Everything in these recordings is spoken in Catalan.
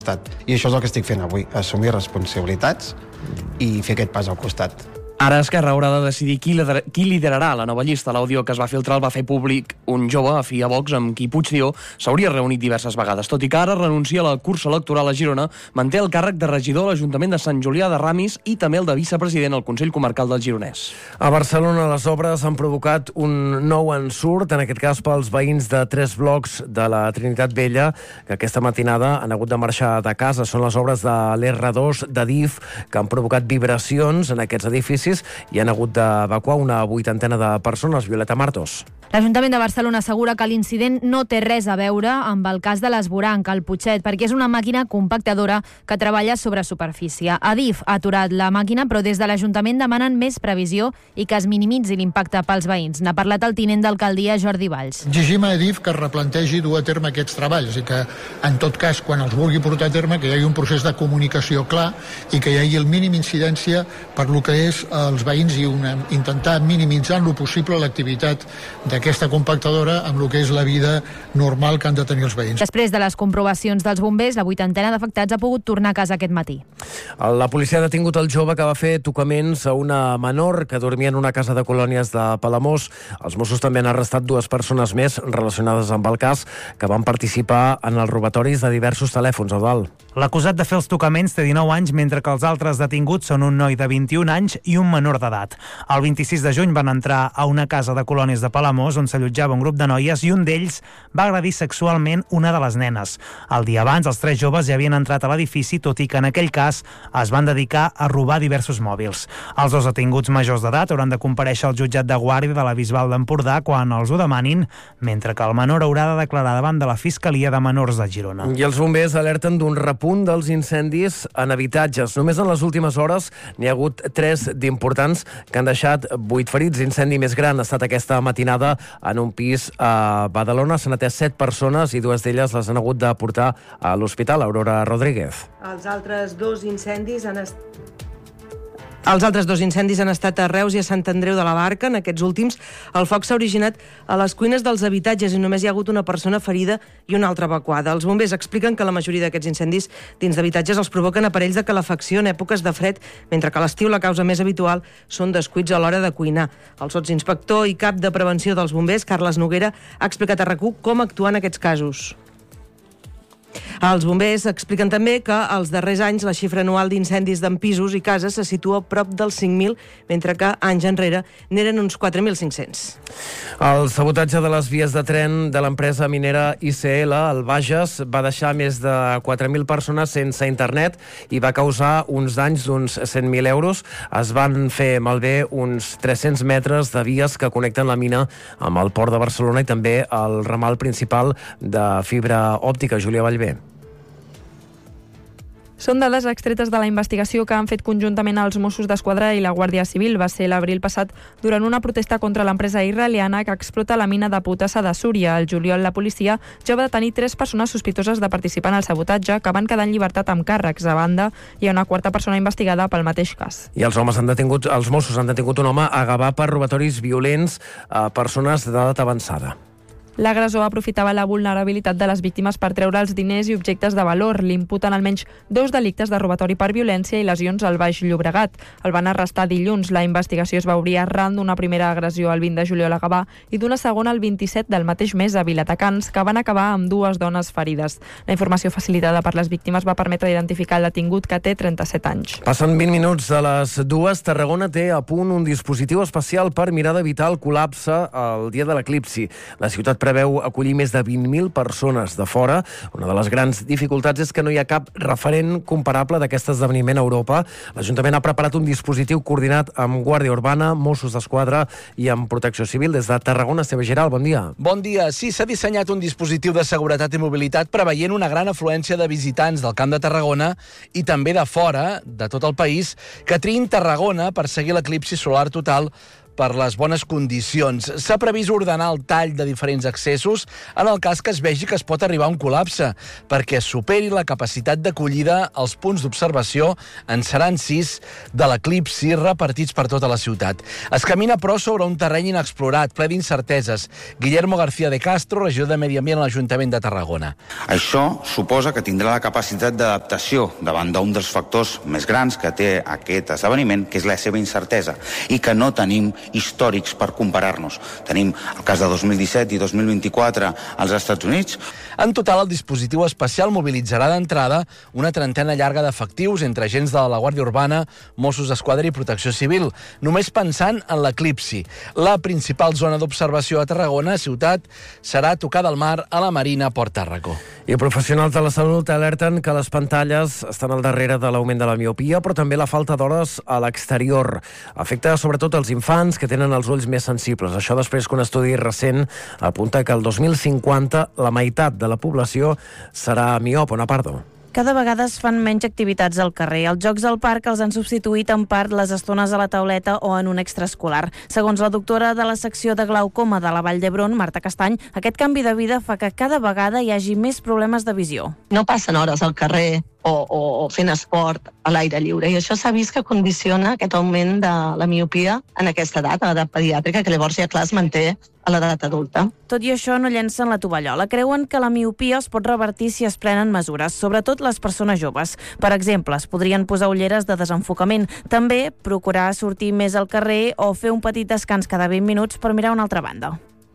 I això és el que estic fent avui, assumir responsabilitats i fer aquest pas al costat. Ara Esquerra haurà de decidir qui liderarà la nova llista. L'àudio que es va filtrar el va fer públic un jove afí a Vox amb qui Puigdemont s'hauria reunit diverses vegades. Tot i que ara renuncia a la cursa electoral a Girona, manté el càrrec de regidor a l'Ajuntament de Sant Julià de Ramis i també el de vicepresident al Consell Comarcal del Gironès. A Barcelona les obres han provocat un nou ensurt, en aquest cas pels veïns de 3 blocs de la Trinitat Vella, que aquesta matinada han hagut de marxar de casa. Són les obres de l'R2 d'Adif que han provocat vibracions en aquests edificis i han hagut d'evacuar una 80 de persones. Violeta Martos. L'Ajuntament de Barcelona assegura que l'incident no té res a veure amb el cas de l'Esvoranc, al Putxet, perquè és una màquina compactadora que treballa sobre superfície. Adif ha aturat la màquina, però des de l'Ajuntament demanen més previsió i que es minimitzi l'impacte pels veïns. N'ha parlat el tinent d'alcaldia, Jordi Valls. Exigim a Adif que es replantegi dur a terme aquests treballs i que, en tot cas, quan els vulgui portar a terme, que hi hagi un procés de comunicació clar i que hi hagi el mínim incidència per lo que és els veïns i intentar minimitzar en lo possible l'activitat d'aquesta compactadora amb el que és la vida normal que han de tenir els veïns. Després de les comprovacions dels bombers, la 80 d'afectats ha pogut tornar a casa aquest matí. La policia ha detingut el jove que va fer tocaments a una menor que dormia en una casa de colònies de Palamós. Els Mossos també han arrestat 2 persones més relacionades amb el cas que van participar en els robatoris de diversos telèfons. Eudald. L'acusat de fer els tocaments té 19 anys, mentre que els altres detinguts són un noi de 21 anys i un menor d'edat. El 26 de juny van entrar a una casa de colònies de Palamós on s'allotjava un grup de noies i un d'ells va agredir sexualment una de les nenes. El dia abans, els 3 joves ja havien entrat a l'edifici, tot i que en aquell cas es van dedicar a robar diversos mòbils. Els 2 detinguts majors d'edat hauran de comparèixer al jutjat de guàrdia de la Bisbal d'Empordà quan els ho demanin, mentre que el menor haurà de declarar davant de la Fiscalia de Menors de Girona. I els bombers alerten d'un repunt dels incendis en habitatges. Només en les últimes hores n'hi ha hagut 3 d'importants que han deixat 8 ferits. L'incendi més gran ha estat aquesta matinada en un pis a Badalona. S'han atès 7 persones i 2 d'elles les han hagut de portar a l'hospital. Aurora Rodríguez. Els altres dos incendis han estat a Reus i a Sant Andreu de la Barca. En aquests últims, el foc s'ha originat a les cuines dels habitatges i només hi ha hagut una persona ferida i una altra evacuada. Els bombers expliquen que la majoria d'aquests incendis dins d'habitatges els provoquen aparells de calefacció en èpoques de fred, mentre que a l'estiu la causa més habitual són descuits a l'hora de cuinar. El sotsinspector i cap de prevenció dels bombers, Carles Noguera, ha explicat a RAC1 com actuar en aquests casos. Els bombers expliquen també que els darrers anys la xifra anual d'incendis en pisos i cases se situa prop dels 5.000, mentre que anys enrere n'eren uns 4.500. El sabotatge de les vies de tren de l'empresa minera ICL al Bages va deixar més de 4.000 persones sense internet i va causar uns danys d'uns 100.000 euros. Es van fer malbé uns 300 metres de vies que connecten la mina amb el port de Barcelona i també el ramal principal de fibra òptica. Júlia Vallvé. Són dades extretes de la investigació que han fet conjuntament els Mossos d'Esquadra i la Guàrdia Civil. Va ser l'abril passat durant una protesta contra l'empresa israeliana que explota la mina de Putassa de Súria. Al juliol la policia ja va detenir 3 persones sospitoses de participar en el sabotatge que van quedar en llibertat amb càrrecs. A banda, hi ha una 4a persona investigada pel mateix cas. I els Mossos han detingut un home a Gavà per robatoris violents a persones d'edat avançada. L'agressor aprofitava la vulnerabilitat de les víctimes per treure els diners i objectes de valor. L'imputen almenys 2 delictes de robatori per violència i lesions al Baix Llobregat. El van arrestar dilluns. La investigació es va obrir arran d'una primera agressió el 20 de juliol a Gavà i d'una segona el 27 del mateix mes a Vilatacans, que van acabar amb 2 dones ferides. La informació facilitada per les víctimes va permetre identificar el detingut, que té 37 anys. Passen 20 minuts de les 2. Tarragona té a punt un dispositiu especial per mirar d'evitar el col·lapse el dia de l'eclipsi. La ciutat preveu acollir més de 20.000 persones de fora. Una de les grans dificultats és que no hi ha cap referent comparable d'aquest esdeveniment a Europa. L'Ajuntament ha preparat un dispositiu coordinat amb Guàrdia Urbana, Mossos d'Esquadra i amb Protecció Civil. Des de Tarragona, Esteve Giral, bon dia. Bon dia. Sí, s'ha dissenyat un dispositiu de seguretat i mobilitat preveient una gran afluència de visitants del Camp de Tarragona i també de fora, de tot el país, que triïn Tarragona per seguir l'eclipsi solar total per les bones condicions. S'ha previst ordenar el tall de diferents accessos en el cas que es vegi que es pot arribar a un col·lapse, perquè superi la capacitat d'acollida. Els punts d'observació en seran 6 de l'eclipsi repartits per tota la ciutat. Es camina, però, sobre un terreny inexplorat, ple d'incerteses. Guillermo García de Castro, regidor de Medi Ambient a l'Ajuntament de Tarragona. Això suposa que tindrà la capacitat d'adaptació davant d'un dels factors més grans que té aquest esdeveniment, que és la seva incertesa, i que no tenim històrics per comparar-nos. Tenim el cas de 2017 i 2024 als Estats Units. En total, el dispositiu especial mobilitzarà d'entrada una trentena llarga d'efectius entre agents de la Guàrdia Urbana, Mossos d'Esquadra i Protecció Civil, només pensant en l'eclipsi. La principal zona d'observació a Tarragona, ciutat, serà Tocar del Mar, a la Marina, Port Tàrraco. I professionals de la salut alerten que les pantalles estan al darrere de l'augment de la miopia, però també la falta d'hores a l'exterior. Afecta sobretot els infants que tenen els ulls més sensibles. Això després que un estudi recent apunta que el 2050 la meitat de la població serà miop. Ona Pardo. Cada vegada es fan menys activitats al carrer. Els jocs al parc els han substituït en part les estones a la tauleta o en un extraescolar. Segons la doctora de la secció de glaucoma de la Vall d'Hebron, Marta Castany, aquest canvi de vida fa que cada vegada hi hagi més problemes de visió. No passen hores al carrer o fent esport a l'aire lliure, i això s'ha vist que condiciona aquest augment de la miopia en aquesta edat, a l'edat pediàtrica, que llavors ja clar es manté a l'edat adulta. Tot i això no llencen la tovallola. Creuen que la miopia es pot revertir si es prenen mesures, sobretot les persones joves. Per exemple, es podrien posar ulleres de desenfocament. També procurar sortir més al carrer o fer un petit descans cada 20 minuts per mirar una altra banda.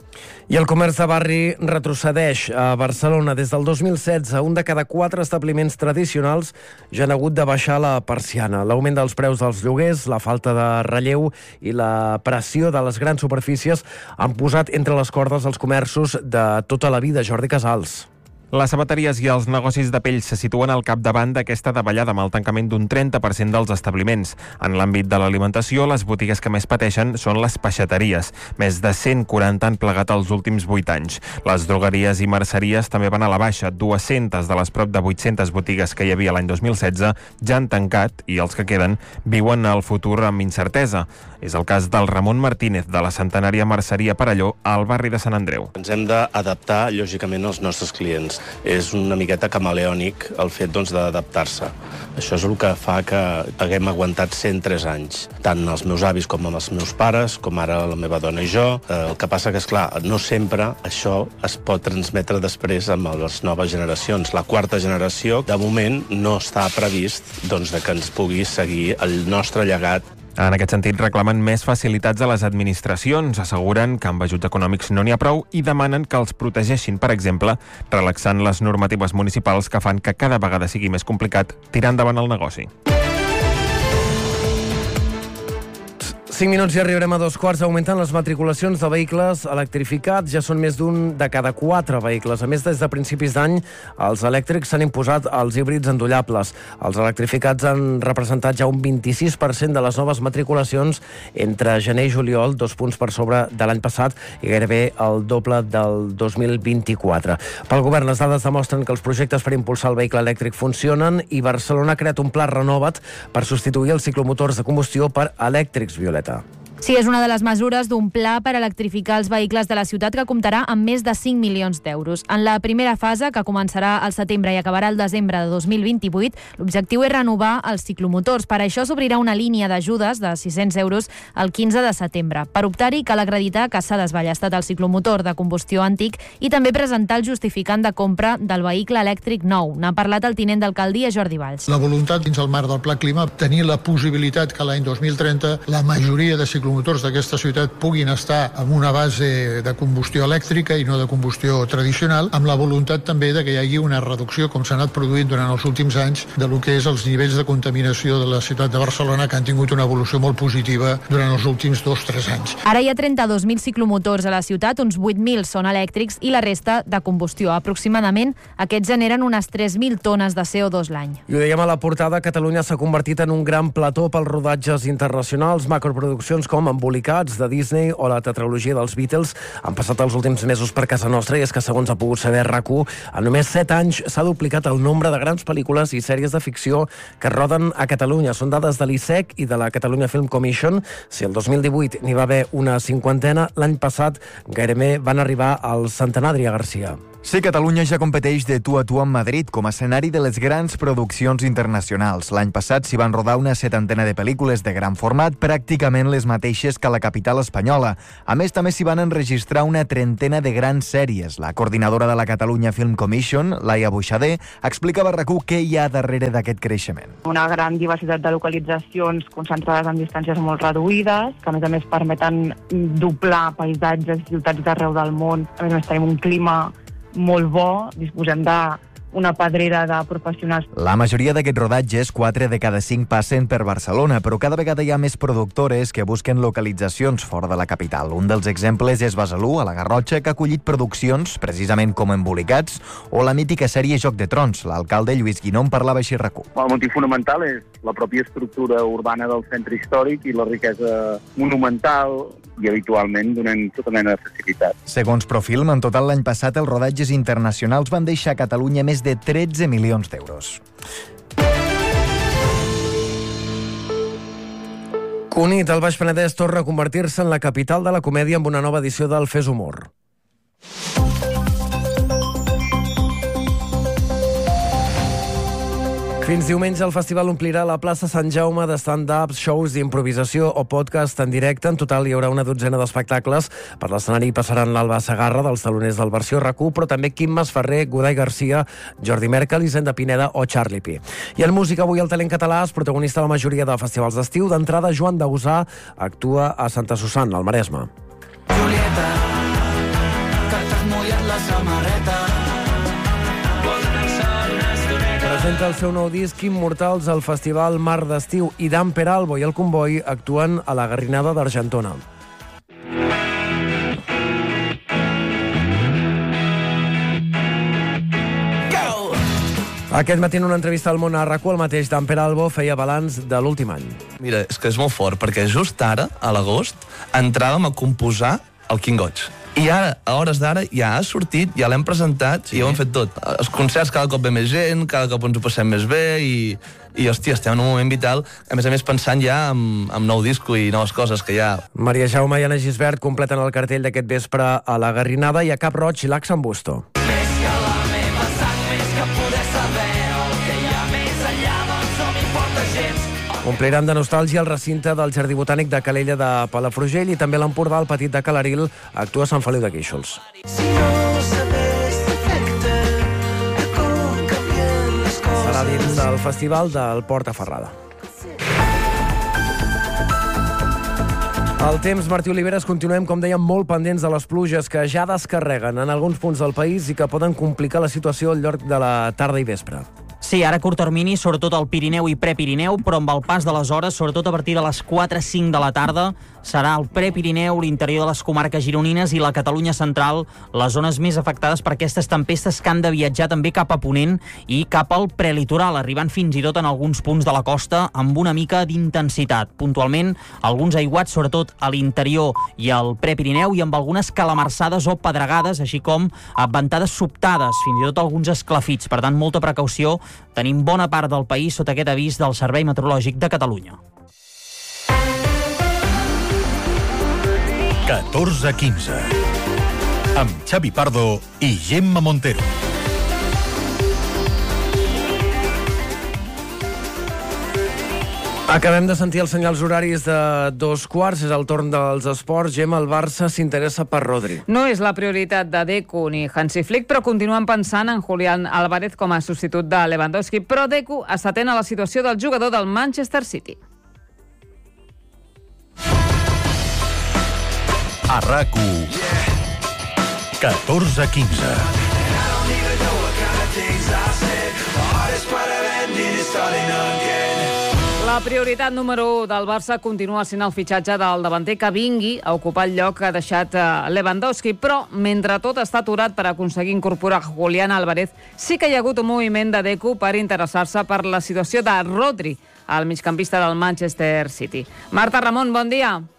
I el comerç de barri retrocedeix a Barcelona. Des del 2016, un de cada 4 establiments tradicionals ja han hagut de baixar la persiana. L'augment dels preus dels lloguers, la falta de relleu i la pressió de les grans superfícies han posat entre les cordes els comerços de tota la vida. Jordi Casals. Les sabateries i els negocis de pell se situen al capdavant d'aquesta davallada amb el tancament d'un 30% dels establiments. En l'àmbit de l'alimentació, les botigues que més pateixen són les peixateries. Més de 140 han plegat els últims 8 anys. Les drogueries i merceries també van a la baixa. 200 de les prop de 800 botigues que hi havia l'any 2016 ja han tancat i els que queden viuen el futur amb incertesa. És el cas del Ramon Martínez, de la centenària merceria Perelló, al barri de Sant Andreu. Ens hem d'adaptar, lògicament, als nostres clients. És una miqueta camaleònic el fet d'adaptar-se. Això és el que fa que haguem aguantat 103 anys, tant els meus avis com els meus pares, com ara la meva dona i jo. El que passa que, esclar, no sempre això es pot transmetre després amb les noves generacions. La quarta generació, de moment, no està previst que ens pugui seguir el nostre llegat. En aquest sentit, reclamen més facilitats a les administracions, asseguren que amb ajuts econòmics no n'hi ha prou i demanen que els protegeixin, per exemple, relaxant les normatives municipals que fan que cada vegada sigui més complicat tirar endavant el negoci. 5 minuts i arribarem a 2:15. Augmenten les matriculacions de vehicles electrificats. Ja són més d'un de cada 4 vehicles. A més, des de principis d'any, els elèctrics s'han imposat als híbrids endollables. Els electrificats han representat ja un 26% de les noves matriculacions entre gener i juliol, 2 punts per sobre de l'any passat i gairebé el doble del 2024. Pel govern, les dades demostren que els projectes per impulsar el vehicle elèctric funcionen i Barcelona ha creat un pla renovat per substituir els ciclomotors de combustió per elèctrics, Violeta. Sí, és una de les mesures d'un pla per electrificar els vehicles de la ciutat que comptarà amb més de 5 milions d'euros. En la primera fase, que començarà al setembre i acabarà al desembre de 2028, l'objectiu és renovar els ciclomotors. Per això s'obrirà una línia d'ajudes de 600 euros el 15 de setembre. Per optar-hi cal acreditar que s'ha desballestat el ciclomotor de combustió antic i també presentar el justificant de compra del vehicle elèctric nou. N'ha parlat el tinent d'alcaldia Jordi Valls. La voluntat dins el marc del Pla Clima tenir la possibilitat que l'any 2030 la majoria de ciclomotors d'aquesta ciutat puguin estar amb una base de combustió elèctrica i no de combustió tradicional, amb la voluntat també de que hi hagi una reducció, com s'ha anat produint durant els últims anys, de lo que és els nivells de contaminació de la ciutat de Barcelona, que han tingut una evolució molt positiva durant els últims 2-3 anys. Ara hi ha 32.000 ciclomotors a la ciutat, uns 8.000 són elèctrics i la resta de combustió. Aproximadament aquests generen unes 3.000 tones de CO2 l'any. I ho dèiem a la portada, Catalunya s'ha convertit en un gran plató pels rodatges internacionals, macroproduccions com com Embolicats, de Disney, o la tetralogia dels Beatles han passat els últims mesos per casa nostra, i és que, segons ha pogut saber RAC1, en només 7 anys s'ha duplicat el nombre de grans pel·lícules i sèries de ficció que roden a Catalunya. Són dades de l'ISEC i de la Catalunya Film Commission. Si el 2018 n'hi va haver una 50, l'any passat gairebé van arribar al centenar. Adrià Garcia. Sí, Catalunya ja competeix de tu a tu amb Madrid com a escenari de les grans produccions internacionals. L'any passat s'hi van rodar una 70 de pel·lícules de gran format, pràcticament les mateixes que a la capital espanyola. A més, també s'hi van enregistrar una 30 de grans sèries. La coordinadora de la Catalunya Film Commission, Laia Buixader, explicava a RAC1 què hi ha darrere d'aquest creixement. Una gran diversitat de localitzacions concentrades en distàncies molt reduïdes, que a més permeten doblar paisatges i ciutats d'arreu del món. A més tenim un clima molt bo, disposem d'una pedrera de professionals. La majoria d'aquests rodatges, 4 de cada 5 passen per Barcelona, però cada vegada hi ha més productores que busquen localitzacions fora de la capital. Un dels exemples és Besalú, a la Garrotxa, que ha acollit produccions, precisament com Embolicats, o la mítica sèrie Joc de Trons. L'alcalde Lluís Guinó en parlava així a RAC1. El motiu fonamental és la pròpia estructura urbana del centre històric i la riquesa monumental, i habitualment donen tota mena de facilitat. Segons Profilm, en total l'any passat els rodatges internacionals van deixar a Catalunya més de 13 milions d'euros. Cunit, el Baix Penedès, torna a convertir-se en la capital de la comèdia amb una nova edició del Fes Humor. Fins diumenge el festival omplirà la plaça Sant Jaume de stand-ups, shows d'improvisació o podcast en directe. En total hi haurà una 12 d'espectacles. Per l'escenari passaran l'Alba Segarra, dels taloners del Versió RAC1, però també Quim Masferrer, Godai Garcia, Jordi Merkel, Hisenda Pineda o Charlie Pi. I en música, avui el talent català és protagonista de la majoria de festivals d'estiu. D'entrada, Joan Dausà actua a Santa Susanna, al Maresme. Julieta, que t'has mullat la samarreta. Presenta el seu nou disc Immortals al festival Mar d'Estiu, i Dan Peralbo i el Comboi actuen a la Garrinada d'Argentona. Aquest matí en una entrevista al Món a RAC1, el mateix Dan Peralbo feia balanç de l'últim any. Mira, és que és molt fort, perquè just ara, a l'agost, entràvem a composar el King Goig. I ara, a hores d'ara, ja ha sortit, ja l'hem presentat, sí. I ja ho hem fet tot. Els concerts cada cop ve més gent, cada cop ens ho passem més bé, i hòstia, estem en un moment vital, a més pensant ja en nou disco i noves coses que ja... Maria Jaume i Anna Gisbert completen el cartell d'aquest vespre a la Garrinada, i a Cap Roig i l'Ax en Busto. Més que la meva sang, més que poder saber el que hi ha més enllà, doncs no m'importa gens. Ompliran de nostàlgia el recinte del Jardí Botànic de Calella de Palafrugell, i també l'Empordà, el Petit de Calaril, actua a Sant Feliu de Guíxols. Serà dins del festival del Port a Ferrada. El temps, Martí Oliveres, continuem, com dèiem, molt pendents de les pluges que ja descarreguen en alguns punts del país i que poden complicar la situació al llarg de la tarda i vespre. Sí, ara a curt termini, sobretot al Pirineu i Prepirineu, però amb el pas de les hores, sobretot a partir de les 4-5 de la tarda, serà el Prepirineu, l'interior de les comarques gironines i la Catalunya central, les zones més afectades per aquestes tempestes que han de viatjar també cap a Ponent i cap al prelitoral, arribant fins i tot en alguns punts de la costa amb una mica d'intensitat. Puntualment, alguns aiguats, sobretot a l'interior i al Prepirineu, i amb algunes calamarsades o pedregades, així com ventades sobtades, fins i tot alguns esclafits. Per tant, molta precaució. Tenim bona part del país sota aquest avís del Servei Meteorològic de Catalunya. 14-15 amb Xavi Pardo i Gemma Montero. Acabem de sentir els senyals horaris de 2:15, és el torn dels esports. Gemma, el Barça s'interessa per Rodri. No és la prioritat de Deco ni Hansi Flick, però continuen pensant en Julián Álvarez com a substitut de Lewandowski. Però Deco està atent a la situació del jugador del Manchester City. A RAC1, 14-15. La prioritat número 1 del Barça continua sent el fitxatge del davanter que vingui a ocupar el lloc que ha deixat Lewandowski, però mentre tot està aturat per aconseguir incorporar Julián Álvarez, sí que hi ha hagut un moviment de Deco per interessar-se per la situació de Rodri, el migcampista del Manchester City. Marta Ramon, bon dia.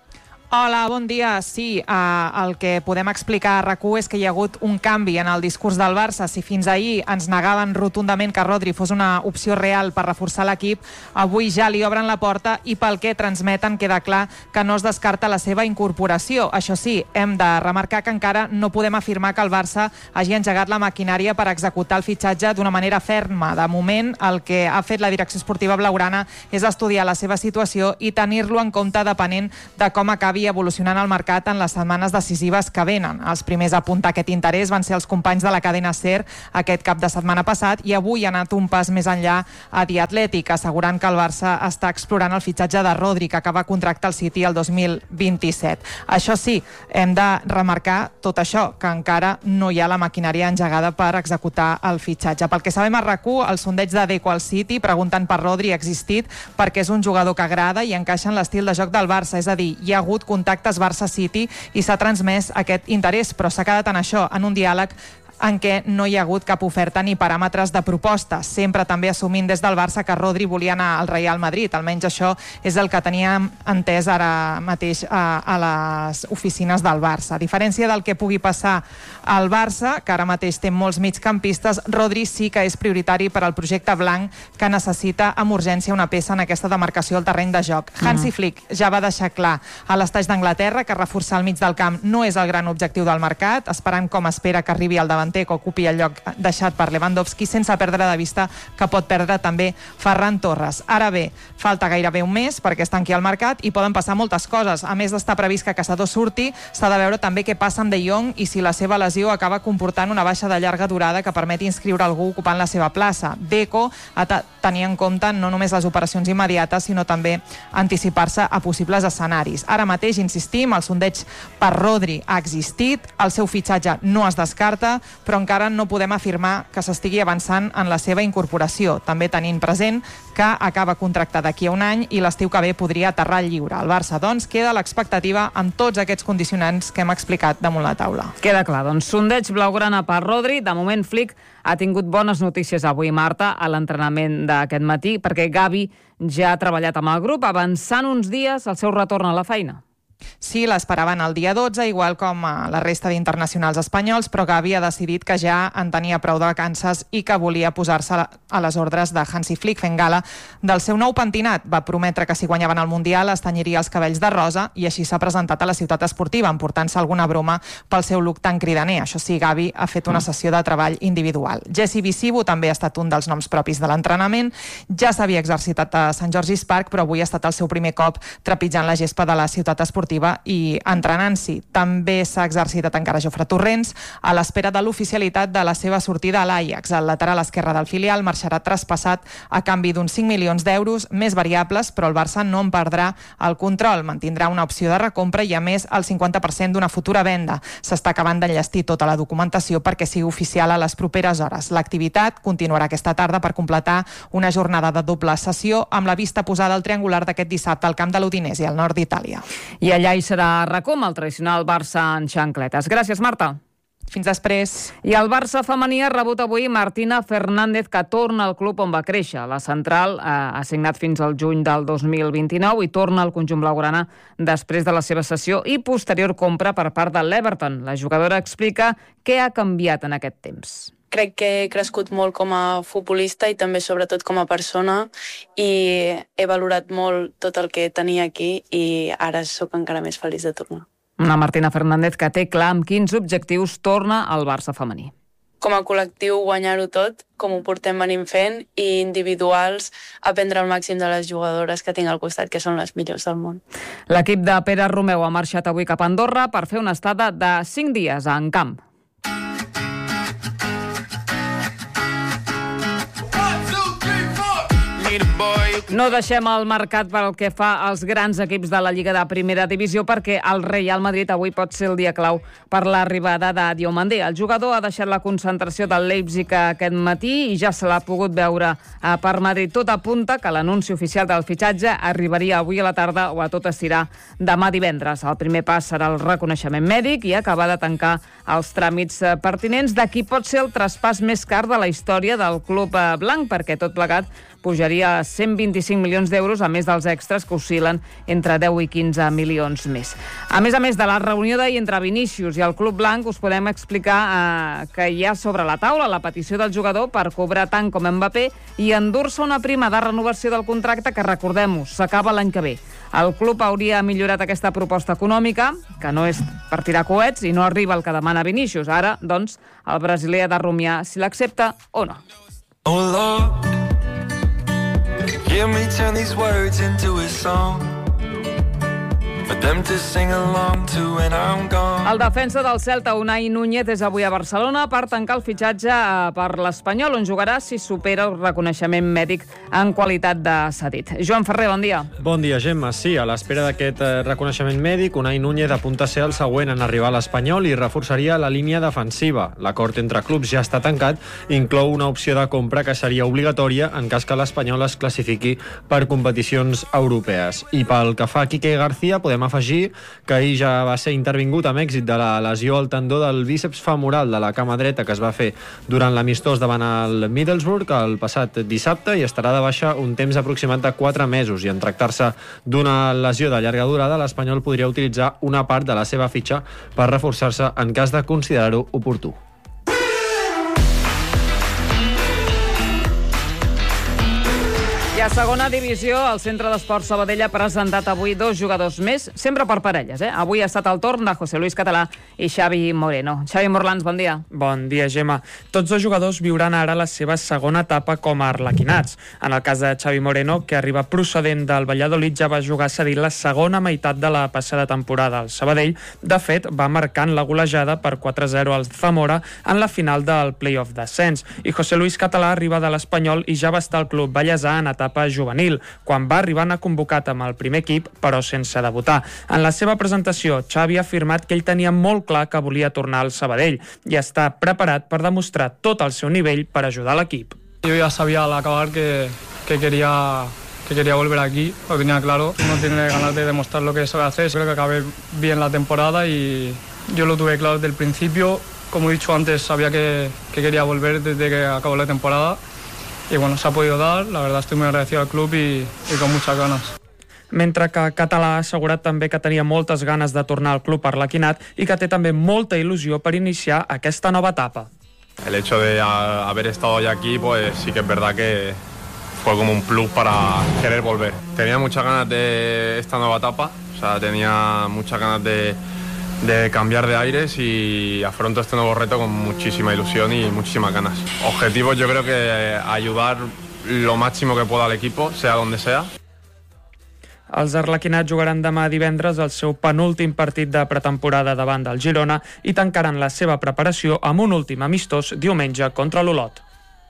Hola, bon dia. Sí, el que podem explicar a RAC1 és que hi ha hagut un canvi en el discurs del Barça. Si fins ahir ens negaven rotundament que Rodri fos una opció real per reforçar l'equip, avui ja li obren la porta i pel que transmeten queda clar que no es descarta la seva incorporació. Això sí, hem de remarcar que encara no podem afirmar que el Barça hagi engegat la maquinària per executar el fitxatge d'una manera ferma. De moment, el que ha fet la direcció esportiva blaugrana és estudiar la seva situació i tenir-lo en compte depenent de com acabi evolucionant el mercat en les setmanes decisives que venen. Els primers a apuntar aquest interès van ser els companys de la cadena SER aquest cap de setmana passat i avui ha anat un pas més enllà a The Athletic, assegurant que el Barça està explorant el fitxatge de Rodri, que acaba contracte al City el 2027. Això sí, hem de remarcar tot això, que encara no hi ha la maquinària engegada per executar el fitxatge. Pel que sabem a RAC1, el sondeig de Deco al City preguntant per Rodri ha existit perquè és un jugador que agrada i encaixa en l'estil de joc del Barça, és a dir, hi ha hagut contactes Barça-City i s'ha transmès aquest interès, però s'ha quedat en això, en un diàleg en què no hi ha hagut cap oferta ni paràmetres de proposta, sempre també assumint des del Barça que Rodri volia anar al Real Madrid, almenys això és el que teníem entès ara mateix a les oficines del Barça. A diferència del que pugui passar al Barça, que ara mateix té molts migcampistes, Rodri sí que és prioritari per al projecte blanc, que necessita amb urgència una peça en aquesta demarcació al terreny de joc. Hansi Flick ja va deixar clar a l'estaig d'Anglaterra que reforçar el mig del camp no és el gran objectiu del mercat, esperant com espera que arribi al davant que ocupi el lloc deixat per Lewandowski, sense perdre de vista que pot perdre també Ferran Torres. Ara bé, falta gairebé un mes perquè es tanqui el mercat i poden passar moltes coses. A més d'estar previst que Caçador surti, s'ha de veure també què passa amb De Jong i si la seva lesió acaba comportant una baixa de llarga durada que permeti inscriure algú ocupant la seva plaça. Deco ha de tenir en compte no només les operacions immediates, sinó també anticipar-se a possibles escenaris. Ara mateix, insistim, el sondeig per Rodri ha existit, el seu fitxatge no es descarta, però encara no podem afirmar que s'estigui avançant en la seva incorporació, també tenint present que acaba contracte d'aquí a un any i l'estiu que ve podria aterrar lliure. El Barça, doncs, queda a l'expectativa amb tots aquests condicionants que hem explicat damunt la taula. Queda clar, doncs, sondeig blaugrana per Rodri. De moment, Flick ha tingut bones notícies avui, Marta, a l'entrenament d'aquest matí, perquè Gavi ja ha treballat amb el grup, avançant uns dies el seu retorn a la feina. Sí, l'esperaven el dia 12, igual com a la resta d'internacionals espanyols, però Gavi ha decidit que ja en tenia prou de vacances i que volia posar-se a les ordres de Hansi Flick, fent gala del seu nou pentinat. Va prometre que si guanyaven el Mundial es tenyiria els cabells de rosa i així s'ha presentat a la ciutat esportiva, emportant-se alguna broma pel seu look tan cridaner. Això sí, Gavi ha fet una sessió de treball individual. Jesse Visibu també ha estat un dels noms propis de l'entrenament. Ja s'havia exercitat a Sant George's Park, però avui ha estat el seu primer cop trepitjant la gespa de la ciutat esportiva i entrenant-s'hi. També s'ha exercitat encara Jofre Torrents a l'espera de l'oficialitat de la seva sortida a l'Ajax. El lateral esquerre del filial marxarà traspassat a canvi d'uns 5 milions d'euros, més variables, però el Barça no en perdrà el control. Mantindrà una opció de recompra i, a més, el 50% d'una futura venda. S'està acabant d'enllestir tota la documentació perquè sigui oficial a les properes hores. L'activitat continuarà aquesta tarda per completar una jornada de doble sessió amb la vista posada al triangular d'aquest dissabte al camp de l'Udinese, al nord d'Itàlia. I allà hi serà RAC1, el tradicional Barça en xancletes. Gràcies, Marta. Fins després. I el Barça femení ha rebut avui Martina Fernández, que torna al club on va créixer. La central ha signat fins al juny del 2029 i torna al conjunt blaugrana després de la seva cessió i posterior compra per part de l'Everton. La jugadora explica què ha canviat en aquest temps. Crec que he crescut molt com a futbolista i també sobretot com a persona i he valorat molt tot el que tenia aquí i ara sóc encara més feliç de tornar. Una Martina Fernández que té clar amb quins objectius torna al Barça femení. Com a col·lectiu guanyar-ho tot, com ho portem venint fent, i individuals aprendre el màxim de les jugadores que tinc al costat, que són les millors del món. L'equip de Pere Romeu ha marxat avui cap a Andorra per fer una estada de 5 dies a Encamp. No deixem el mercat per al que fa als grans equips de la Lliga de Primera Divisió, perquè el Real Madrid avui pot ser el dia clau per l'arribada de Diomandé. El jugador ha deixat la concentració del Leipzig aquest matí i ja se l'ha pogut veure per Madrid. Tot apunta que l'anunci oficial del fitxatge arribaria avui a la tarda o a tot estirar demà divendres. El primer pas serà el reconeixement mèdic i acabar de tancar els tràmits pertinents. D'aquí pot ser el traspàs més car de la història del club blanc, perquè tot plegat pujaria a 120 25 milions d'euros, a més dels extras que oscil·len entre 10 i 15 milions més. A més de la reunió d'ahir entre Vinícius i el Club Blanc, us podem explicar que hi ha sobre la taula la petició del jugador per cobrar tant com Mbappé i endur-se una prima de renovació del contracte que, recordem-ho, s'acaba l'any que ve. El club hauria millorat aquesta proposta econòmica, que no és per tirar coets i no arriba al que demana Vinícius. Ara, doncs, el brasiler ha de rumiar si l'accepta o no. Oh Lord, hear me turn these words into a song for them to sing along to when I'm gone. El defensa del Celta, Unai Núñez, és avui a Barcelona per tancar el fitxatge per l'Espanyol, on jugarà si supera el reconeixement mèdic en qualitat de cedit. Joan Ferrer, bon dia. Bon dia, Gemma. Sí, a l'espera d'aquest reconeixement mèdic, Unai Núñez apunta a ser el següent en arribar a l'Espanyol i reforçaria la línia defensiva. L'acord entre clubs ja està tancat i inclou una opció de compra que seria obligatòria en cas que l'Espanyol es classifiqui per competicions europees. I pel que fa a Quique García, podem afegir que ahir ja va ser intervingut amb èxit de la lesió al tendó del bíceps femoral de la cama dreta que es va fer durant l'amistós davant el Middlesbrough el passat dissabte i estarà de baixa un temps aproximat de 4 mesos i en tractar-se d'una lesió de llarga durada, l'Espanyol podria utilitzar una part de la seva fitxa per reforçar-se en cas de considerar-ho oportú. I a segona divisió, el Centre d'Esports Sabadell ha presentat avui 2 jugadors més, sempre per parelles. Avui ha estat el torn de José Luis Català i Xavi Moreno. Xavi Morlans, bon dia. Bon dia, Gemma. Tots dos jugadors viuran ara la seva segona etapa com a arlequinats. En el cas de Xavi Moreno, que arriba procedent del Valladolid, ja va jugar cedint la segona meitat de la passada temporada al Sabadell. De fet, va marcant la golejada per 4-0 al Zamora en la final del play-off d'ascens. I José Luis Català arriba de l'Espanyol i ja va estar al club ballesà en etapa juvenil, quan va arribar anar convocat amb el primer equip, però sense debutar. En la seva presentació, Xavi ha afirmat que ell tenia molt clar que volia tornar al Sabadell i està preparat per demostrar tot el seu nivell per ajudar l'equip. Yo ya sabía al acabar que quería volver aquí, lo tenía claro. Uno tiene ganas de demostrar lo que sabe hacer. Creo que acabé bien la temporada y yo lo tuve claro desde el principio. Como he dicho antes, sabía que quería volver desde que acabó la temporada. Y bueno, se ha podido dar, la verdad estoy muy agradecido al club y con muchas ganas. Mentre que Català ha assegurat també que tenia moltes ganes de tornar al club arlequinat i que té també molta il·lusió per iniciar aquesta nova etapa. El hecho de haber estado ya aquí, pues sí que es verdad que fue como un plus para querer volver. Tenía muchas ganas de esta nueva etapa, o sea, tenía muchas ganas de cambiar de aires y afronto este nuevo reto con muchísima ilusión y muchísimas ganas. Objetivos, yo creo que ayudar lo máximo que pueda al equipo, sea donde sea. Els arlequinats jugaran demà divendres el seu penúltim partit de pretemporada davant del Girona i tancaran la seva preparació amb un últim amistós diumenge contra l'Olot.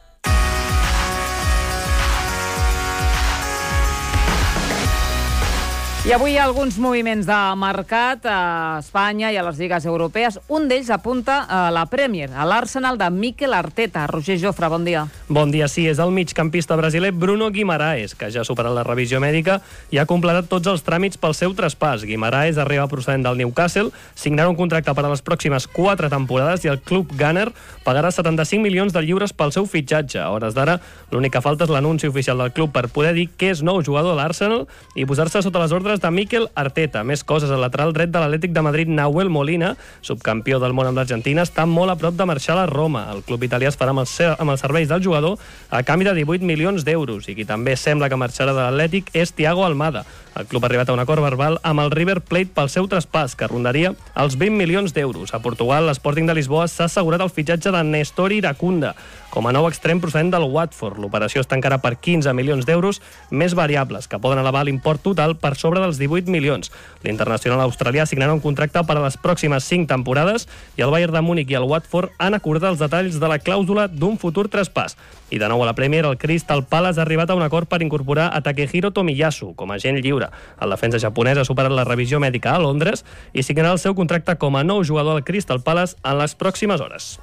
I avui hi ha alguns moviments de mercat a Espanya i a les lligues europees. Un d'ells apunta a la Premier, a l'Arsenal de Mikel Arteta. Roger Jofre, bon dia. Bon dia, sí. És el migcampista brasiler Bruno Guimaraes, que ja ha superat la revisió mèdica i ha completat tots els tràmits pel seu traspàs. Guimaraes arriba procedent del Newcastle, signarà un contracte per a les pròximes 4 temporades i el club Gunner pagarà 75 milions de lliures pel seu fitxatge. A hores d'ara, l'únic que falta és l'anunci oficial del club per poder dir que és nou jugador de l'Arsenal i posar-se sota les ordres de Mikel Arteta. Més coses, el lateral dret de l'Atlètic de Madrid, Nahuel Molina, subcampió del món amb l'Argentina, està molt a prop de marxar a la Roma. El club italià es farà amb els serveis del jugador a canvi de 18 milions d'euros i qui també sembla que marxarà de l'Atlètic és Thiago Almada. El club ha arribat a un acord verbal amb el River Plate pel seu traspàs, que rondaria els 20 milions d'euros. A Portugal, l'Sporting de Lisboa s'ha assegurat el fitxatge de Nestor Iracunda com a nou extrem procedent del Watford. L'operació es tancarà per 15 milions d'euros més variables, que poden elevar l'import total per sobre dels 18 milions. L'internacional australià signarà un contracte per a les pròximes 5 temporades i el Bayern de Múnich i el Watford han acordat els detalls de la clàusula d'un futur traspàs. I de nou a la Premier, el Crystal Palace ha arribat a un acord per incorporar a Takehiro Tomiyasu com a agent lliure. El defensa japonès ha superat la revisió mèdica a Londres i signarà el seu contracte com a nou jugador al Crystal Palace en les pròximes hores.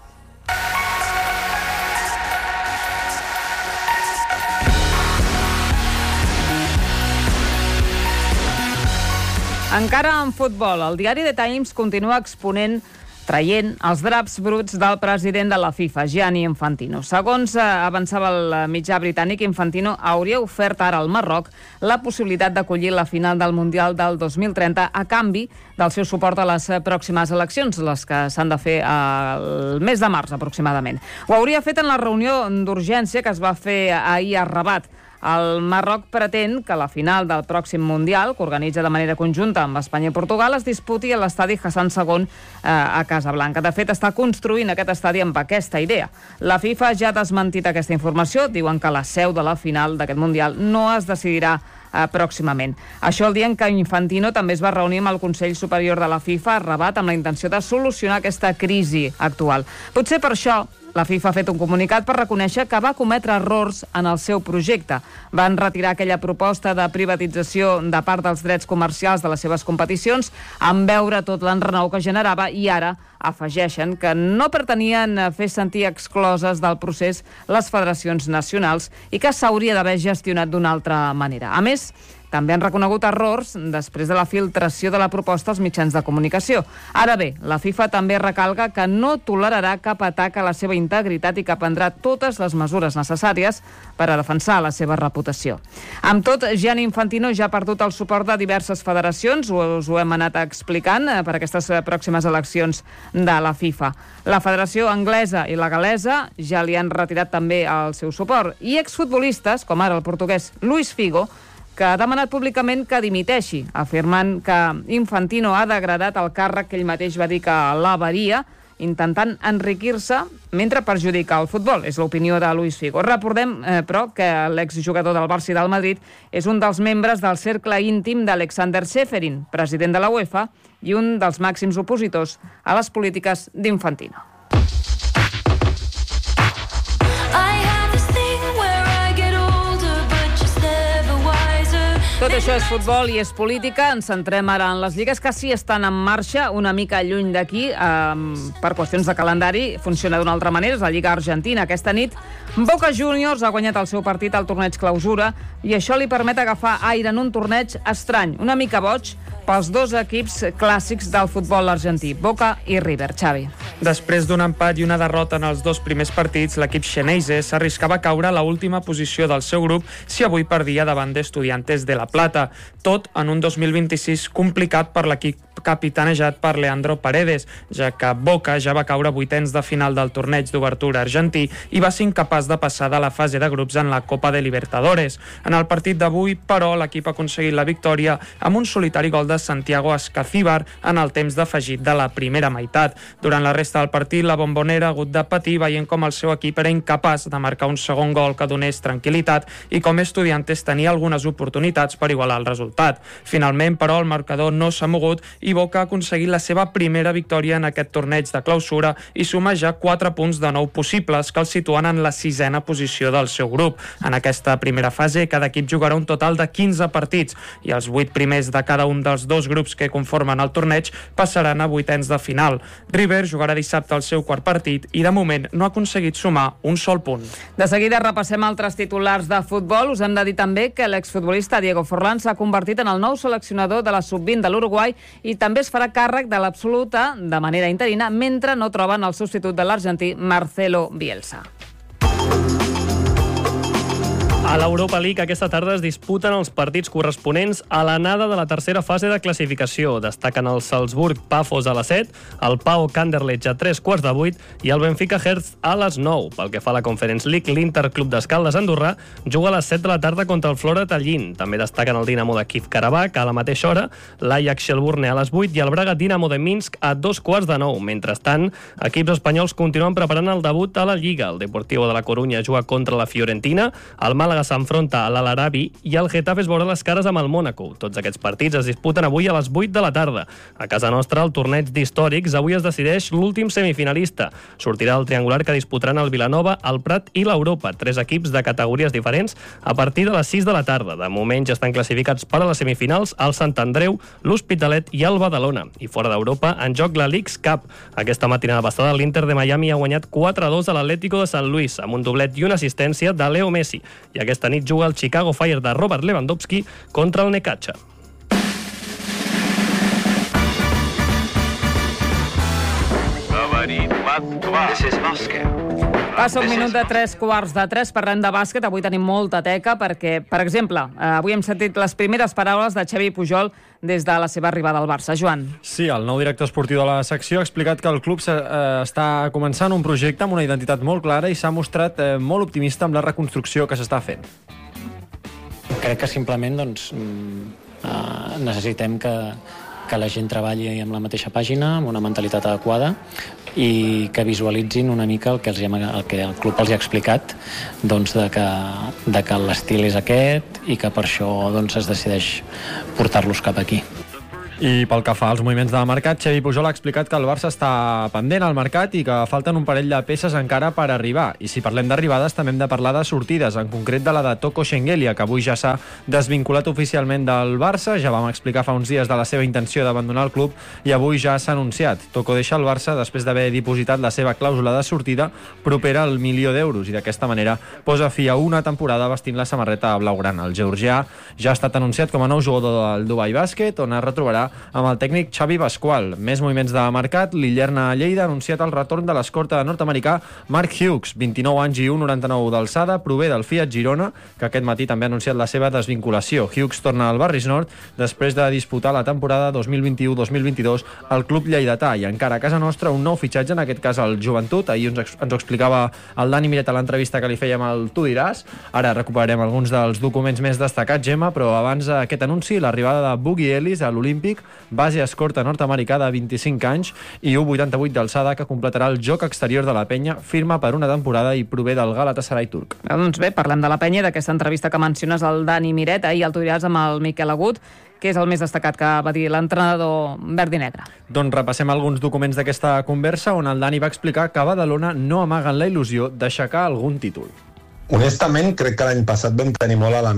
Encara en futbol, el diari The Times continua exponent traient els draps bruts del president de la FIFA, Gianni Infantino. Segons avançava el mitjà britànic, Infantino hauria ofert ara al Marroc la possibilitat d'acollir la final del Mundial del 2030 a canvi del seu suport a les pròximes eleccions, les que s'han de fer el mes de març aproximadament. Ho hauria fet en la reunió d'urgència que es va fer ahir a Rabat. El Marroc pretén que la final del pròxim Mundial, que organitza de manera conjunta amb Espanya i Portugal, es disputi a l'estadi Hassan II a Casablanca. De fet, està construint aquest estadi amb aquesta idea. La FIFA ja ha desmentit aquesta informació. Diuen que la seu de la final d'aquest Mundial no es decidirà pròximament. Això el dia en què Infantino també es va reunir amb el Consell Superior de la FIFA a Rabat amb la intenció de solucionar aquesta crisi actual. Potser per això la FIFA ha fet un comunicat per reconèixer que va cometre errors en el seu projecte. Van retirar aquella proposta de privatització de part dels drets comercials de les seves competicions en veure tot l'enrenou que generava i ara afegeixen que no pretenien fer sentir excloses del procés les federacions nacionals i que s'hauria d'haver gestionat d'una altra manera. A més, també han reconegut errors després de la filtració de la proposta als mitjans de comunicació. Ara bé, la FIFA també recalca que no tolerarà cap atac a la seva integritat i que prendrà totes les mesures necessàries per a defensar la seva reputació. Amb tot, Gianni Infantino ja ha perdut el suport de diverses federacions, us ho hem anat explicant per aquestes pròximes eleccions de la FIFA. La Federació Anglesa i la Galesa ja li han retirat també el seu suport i exfutbolistes, com ara el portuguès Luis Figo, que ha demanat públicament que dimiteixi, afirmant que Infantino ha degradat el càrrec que ell mateix va dir que l'avaria, intentant enriquir-se mentre perjudica el futbol. És l'opinió de Luis Figo. Recordem, però, que l'exjugador del Barça i del Madrid és un dels membres del cercle íntim d'Alexander Ceferin, president de la UEFA, i un dels màxims opositors a les polítiques d'Infantino. Tot això és futbol i és política. Ens centrem ara en les lligues que sí estan en marxa, una mica lluny d'aquí, per qüestions de calendari. Funciona d'una altra manera, és la Lliga Argentina. Aquesta nit, Boca Juniors ha guanyat el seu partit al torneig clausura i això li permet agafar aire en un torneig estrany, una mica boig, pels dos equips clàssics del futbol argentí, Boca i River. Xavi. Després d'un empat i una derrota en els dos primers partits, l'equip xeneize s'arriscava a caure a l'última posició del seu grup si avui perdia davant d'Estudiantes de La Plata. Tot en un 2026 complicat per l'equip capitanejat per Leandro Paredes, ja que Boca ja va caure vuitens de final del torneig d'obertura argentí i va ser incapaç de passar de la fase de grups en la Copa de Libertadores. En el partit d'avui, però, l'equip ha aconseguit la victòria amb un solitari gol de Santiago Escacíbar en el temps d'afegit de la primera meitat. Durant la resta del partit, la Bombonera ha hagut de patir veient com el seu equip era incapaç de marcar un segon gol que donés tranquil·litat i com Estudiantes tenia algunes oportunitats per igualar el resultat. Finalment, però, el marcador no s'ha mogut i Boca ha aconseguit la seva primera victòria en aquest torneig de clausura i suma ja 4 punts de 9 possibles que el situen en la 6ena posició del seu grup. En aquesta primera fase, cada equip jugarà un total de 15 partits i els 8 primers de cada un dels dos grups que conformen el torneig passaran a vuitens de final. River jugarà dissabte el seu quart partit i de moment no ha aconseguit sumar un sol punt. De seguida repassem altres titulars de futbol. Us hem de dir també que l'exfutbolista Diego Forlán s'ha convertit en el nou seleccionador de la sub-20 de l'Uruguai i també es farà càrrec de l'absoluta de manera interina mentre no troben el substitut de l'argentí Marcelo Bielsa. A l'Europa League aquesta tarda es disputen els partits corresponents a l'anada de la tercera fase de classificació. Destaquen el Salzburg Pafos a les 7, el Pau Canderlecht a 3:15 i el Benfica Hertz a les 9. Pel que fa a la Conference League, l'Inter Club d'Escaldes Andorrà juga a les 7 de la tarda contra el Flora Tallinn. També destaquen el Dinamo de Kiev Karabakh a la mateixa hora, l'Ajax Shelbourne a les 8 i el Braga Dinamo de Minsk a 2:15. Mentrestant, equips espanyols continuen preparant el debut a la Lliga. El Deportivo de la Corunya juga contra la Fiorentina, el Màlaga s'enfronta a l'Al-Arabi i el Getafe es veurà les cares amb el Mónaco. Tots aquests partits es disputen avui a les 8 de la tarda. A casa nostra, el torneig d'històrics, avui es decideix l'últim semifinalista. Sortirà el triangular que disputaran el Vilanova, el Prat i l'Europa, 3 equips de categories diferents a partir de les 6 de la tarda. De moment ja estan classificats per a les semifinals el Sant Andreu, l'Hospitalet i el Badalona. I fora d'Europa, en joc la Leagues Cup. Aquesta matinada passada, l'Inter de Miami ha guanyat 4-2 a l'Atlético de San Luis, amb un doblet i una assistència de Leo Messi. I aquesta nit juga el Chicago Fire de Robert Lewandowski contra el Necaxa. Говорит Моskva. This is Moscow. Passa un minut de 3:15, parlem de bàsquet. Avui tenim molta teca perquè, per exemple, avui hem sentit les primeres paraules de Xavi Pujol des de la seva arribada al Barça. Joan. Sí, el nou director esportiu de la secció ha explicat que el club està començant un projecte amb una identitat molt clara i s'ha mostrat molt optimista amb la reconstrucció que s'està fent. Crec que simplement necessitem que la gent treballi amb la mateixa pàgina, amb una mentalitat adequada i que visualitzin una mica el que el club els ha explicat, de que l'estil és aquest i que per això es decideix portar-los cap aquí. I pel que fa als moviments de mercat, Xavi Pujol ha explicat que el Barça està pendent al mercat i que falten un parell de peces encara per arribar. I si parlem d'arribades, també hem de parlar de sortides, en concret de la de Toko Shengelia, que avui ja s'ha desvinculat oficialment del Barça. Ja vam explicar fa uns dies de la seva intenció d'abandonar el club i avui ja s'ha anunciat. Toko deixa el Barça després d'haver dipositat la seva clàusula de sortida propera al €1.000.000 i d'aquesta manera posa fi a una temporada vestint la samarreta blaugrana. El georgià ja ha estat anunciat com a nou jugador del Dubai Bàsquet, on es retrobarà amb el tècnic Xavi Pasqual. Més moviments de mercat. L'Illerna Lleida ha anunciat el retorn de l'escorta nord-americà Mark Hughes, 29 anys i 1,99 d'alçada, prové del Fiat Girona, que aquest matí també ha anunciat la seva desvinculació. Hughes torna al Barris Nord després de disputar la temporada 2021-2022 al club lleidatà i encara a casa nostra un nou fitxatge, en aquest cas el Joventut. Ahir ens ho explicava el Dani Miret a l'entrevista que li fèiem al Tu diràs. Ara recuperarem alguns dels documents més destacats, Gemma, però abans aquest anunci, l'arribada de Boogie Ellis a l'Olímpic, base escorta nord-americà de 25 anys i 1,88 d'alçada, que completarà el joc exterior de la penya, firma per una temporada i prové del Galatasaray turc. Doncs bé, parlem de la penya i d'aquesta entrevista que menciones al Dani Miret. Ahir el Tu diràs amb el Miquel Agut, que és el més destacat que va dir l'entrenador verd i negre. Doncs repassem alguns documents d'aquesta conversa on el Dani va explicar que a Badalona no amaguen la il·lusió d'aixecar algun títol. Honestament, crec que l'any passat vam tenir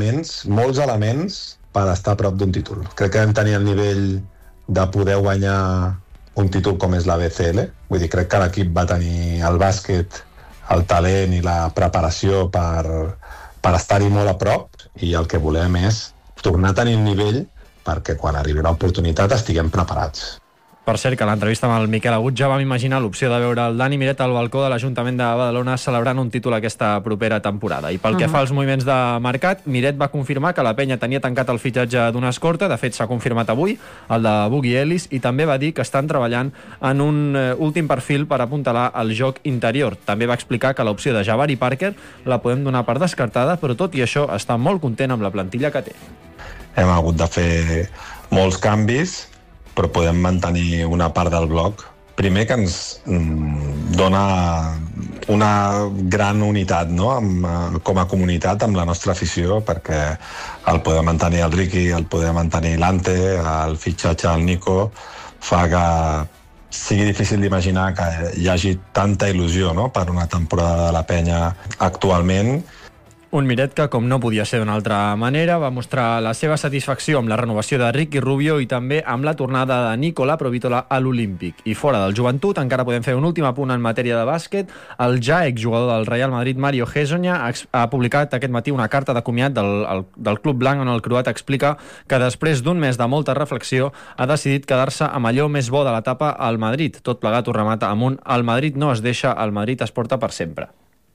molts elements per estar a prop d'un títol. Crec que vam tenir el nivell de poder guanyar un títol com és la BCL. Vull dir, crec que l'equip va tenir el bàsquet, el talent i la preparació per estar-hi molt a prop, i el que volem és tornar a tenir un nivell perquè quan arribi l'oportunitat estiguem preparats. Per cert, que a l'entrevista amb el Miquel Agut ja vam imaginar l'opció de veure el Dani Miret al balcó de l'Ajuntament de Badalona celebrant un títol aquesta propera temporada. I pel que fa als moviments de mercat, Miret va confirmar que la penya tenia tancat el fitxatge d'una escorta, de fet s'ha confirmat avui, el de Boogie Ellis, i també va dir que estan treballant en un últim perfil per apuntalar el joc interior. També va explicar que l'opció de Jabari Parker la podem donar per descartada, però tot i això està molt content amb la plantilla que té. Hem hagut de fer molts canvis, però podem mantenir una part del bloc. Primer, que ens dona una gran unitat, no? Com a comunitat amb la nostra afició, perquè el poder mantenir el Ricky, el poder mantenir l'Ante, el fitxatge del Nico, fa que sigui difícil d'imaginar que hi hagi tanta il·lusió, no?, per una temporada de la penya actualment. Un Miret que, com no podia ser d'una altra manera, va mostrar la seva satisfacció amb la renovació de Ricky Rubio i també amb la tornada de Nicola Provítola a l'Olímpic. I fora del Joventut encara podem fer un últim apunt en matèria de bàsquet. El ja exjugador del Real Madrid, Mario Hezonja, ha publicat aquest matí una carta de comiat del club blanc on el croat explica que després d'un mes de molta reflexió ha decidit quedar-se amb allò més bo de l'etapa al Madrid. Tot plegat ho remata amb un "El Madrid no es deixa, el Madrid es porta per sempre".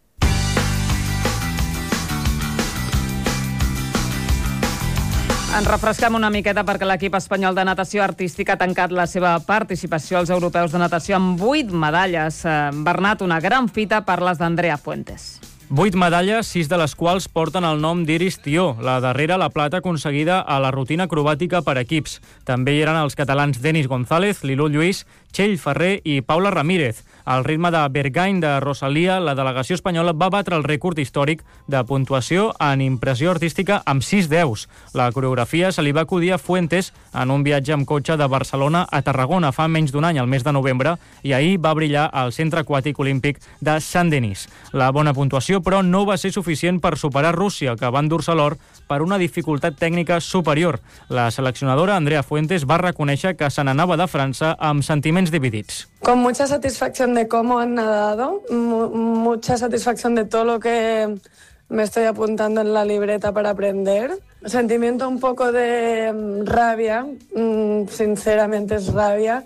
Ens refresquem una miqueta perquè l'equip espanyol de natació artística ha tancat la seva participació als europeus de natació amb 8 medalles. Bernat, una gran fita per les d'Andrea Fuentes. 8 medalles, 6 de les quals porten el nom d'Iris Tió, la darrera la plata aconseguida a la rutina acrobàtica per equips. També hi eren els catalans Denis González, Lilú Lluís, Txell Ferrer i Paula Ramírez. Al ritme de Bergain de Rosalia, la delegació espanyola va batre el rècord històric de puntuació en impressió artística amb 6 deus. La coreografia se li va acudir a Fuentes en un viatge amb cotxe de Barcelona a Tarragona fa menys d'un any, al mes de novembre, i ahir va brillar al Centre Aquàtic Olímpic de Saint-Denis. La bona puntuació, però, no va ser suficient per superar Rússia, que va endur-se l'or per una dificultat tècnica superior. La seleccionadora Andrea Fuentes va reconèixer que se n'anava de França amb sentiments dividits. Con mucha satisfacción de cómo han nadado, mucha satisfacción de todo lo que me estoy apuntando en la libreta para aprender. Sentimiento un poco de rabia, sinceramente es rabia,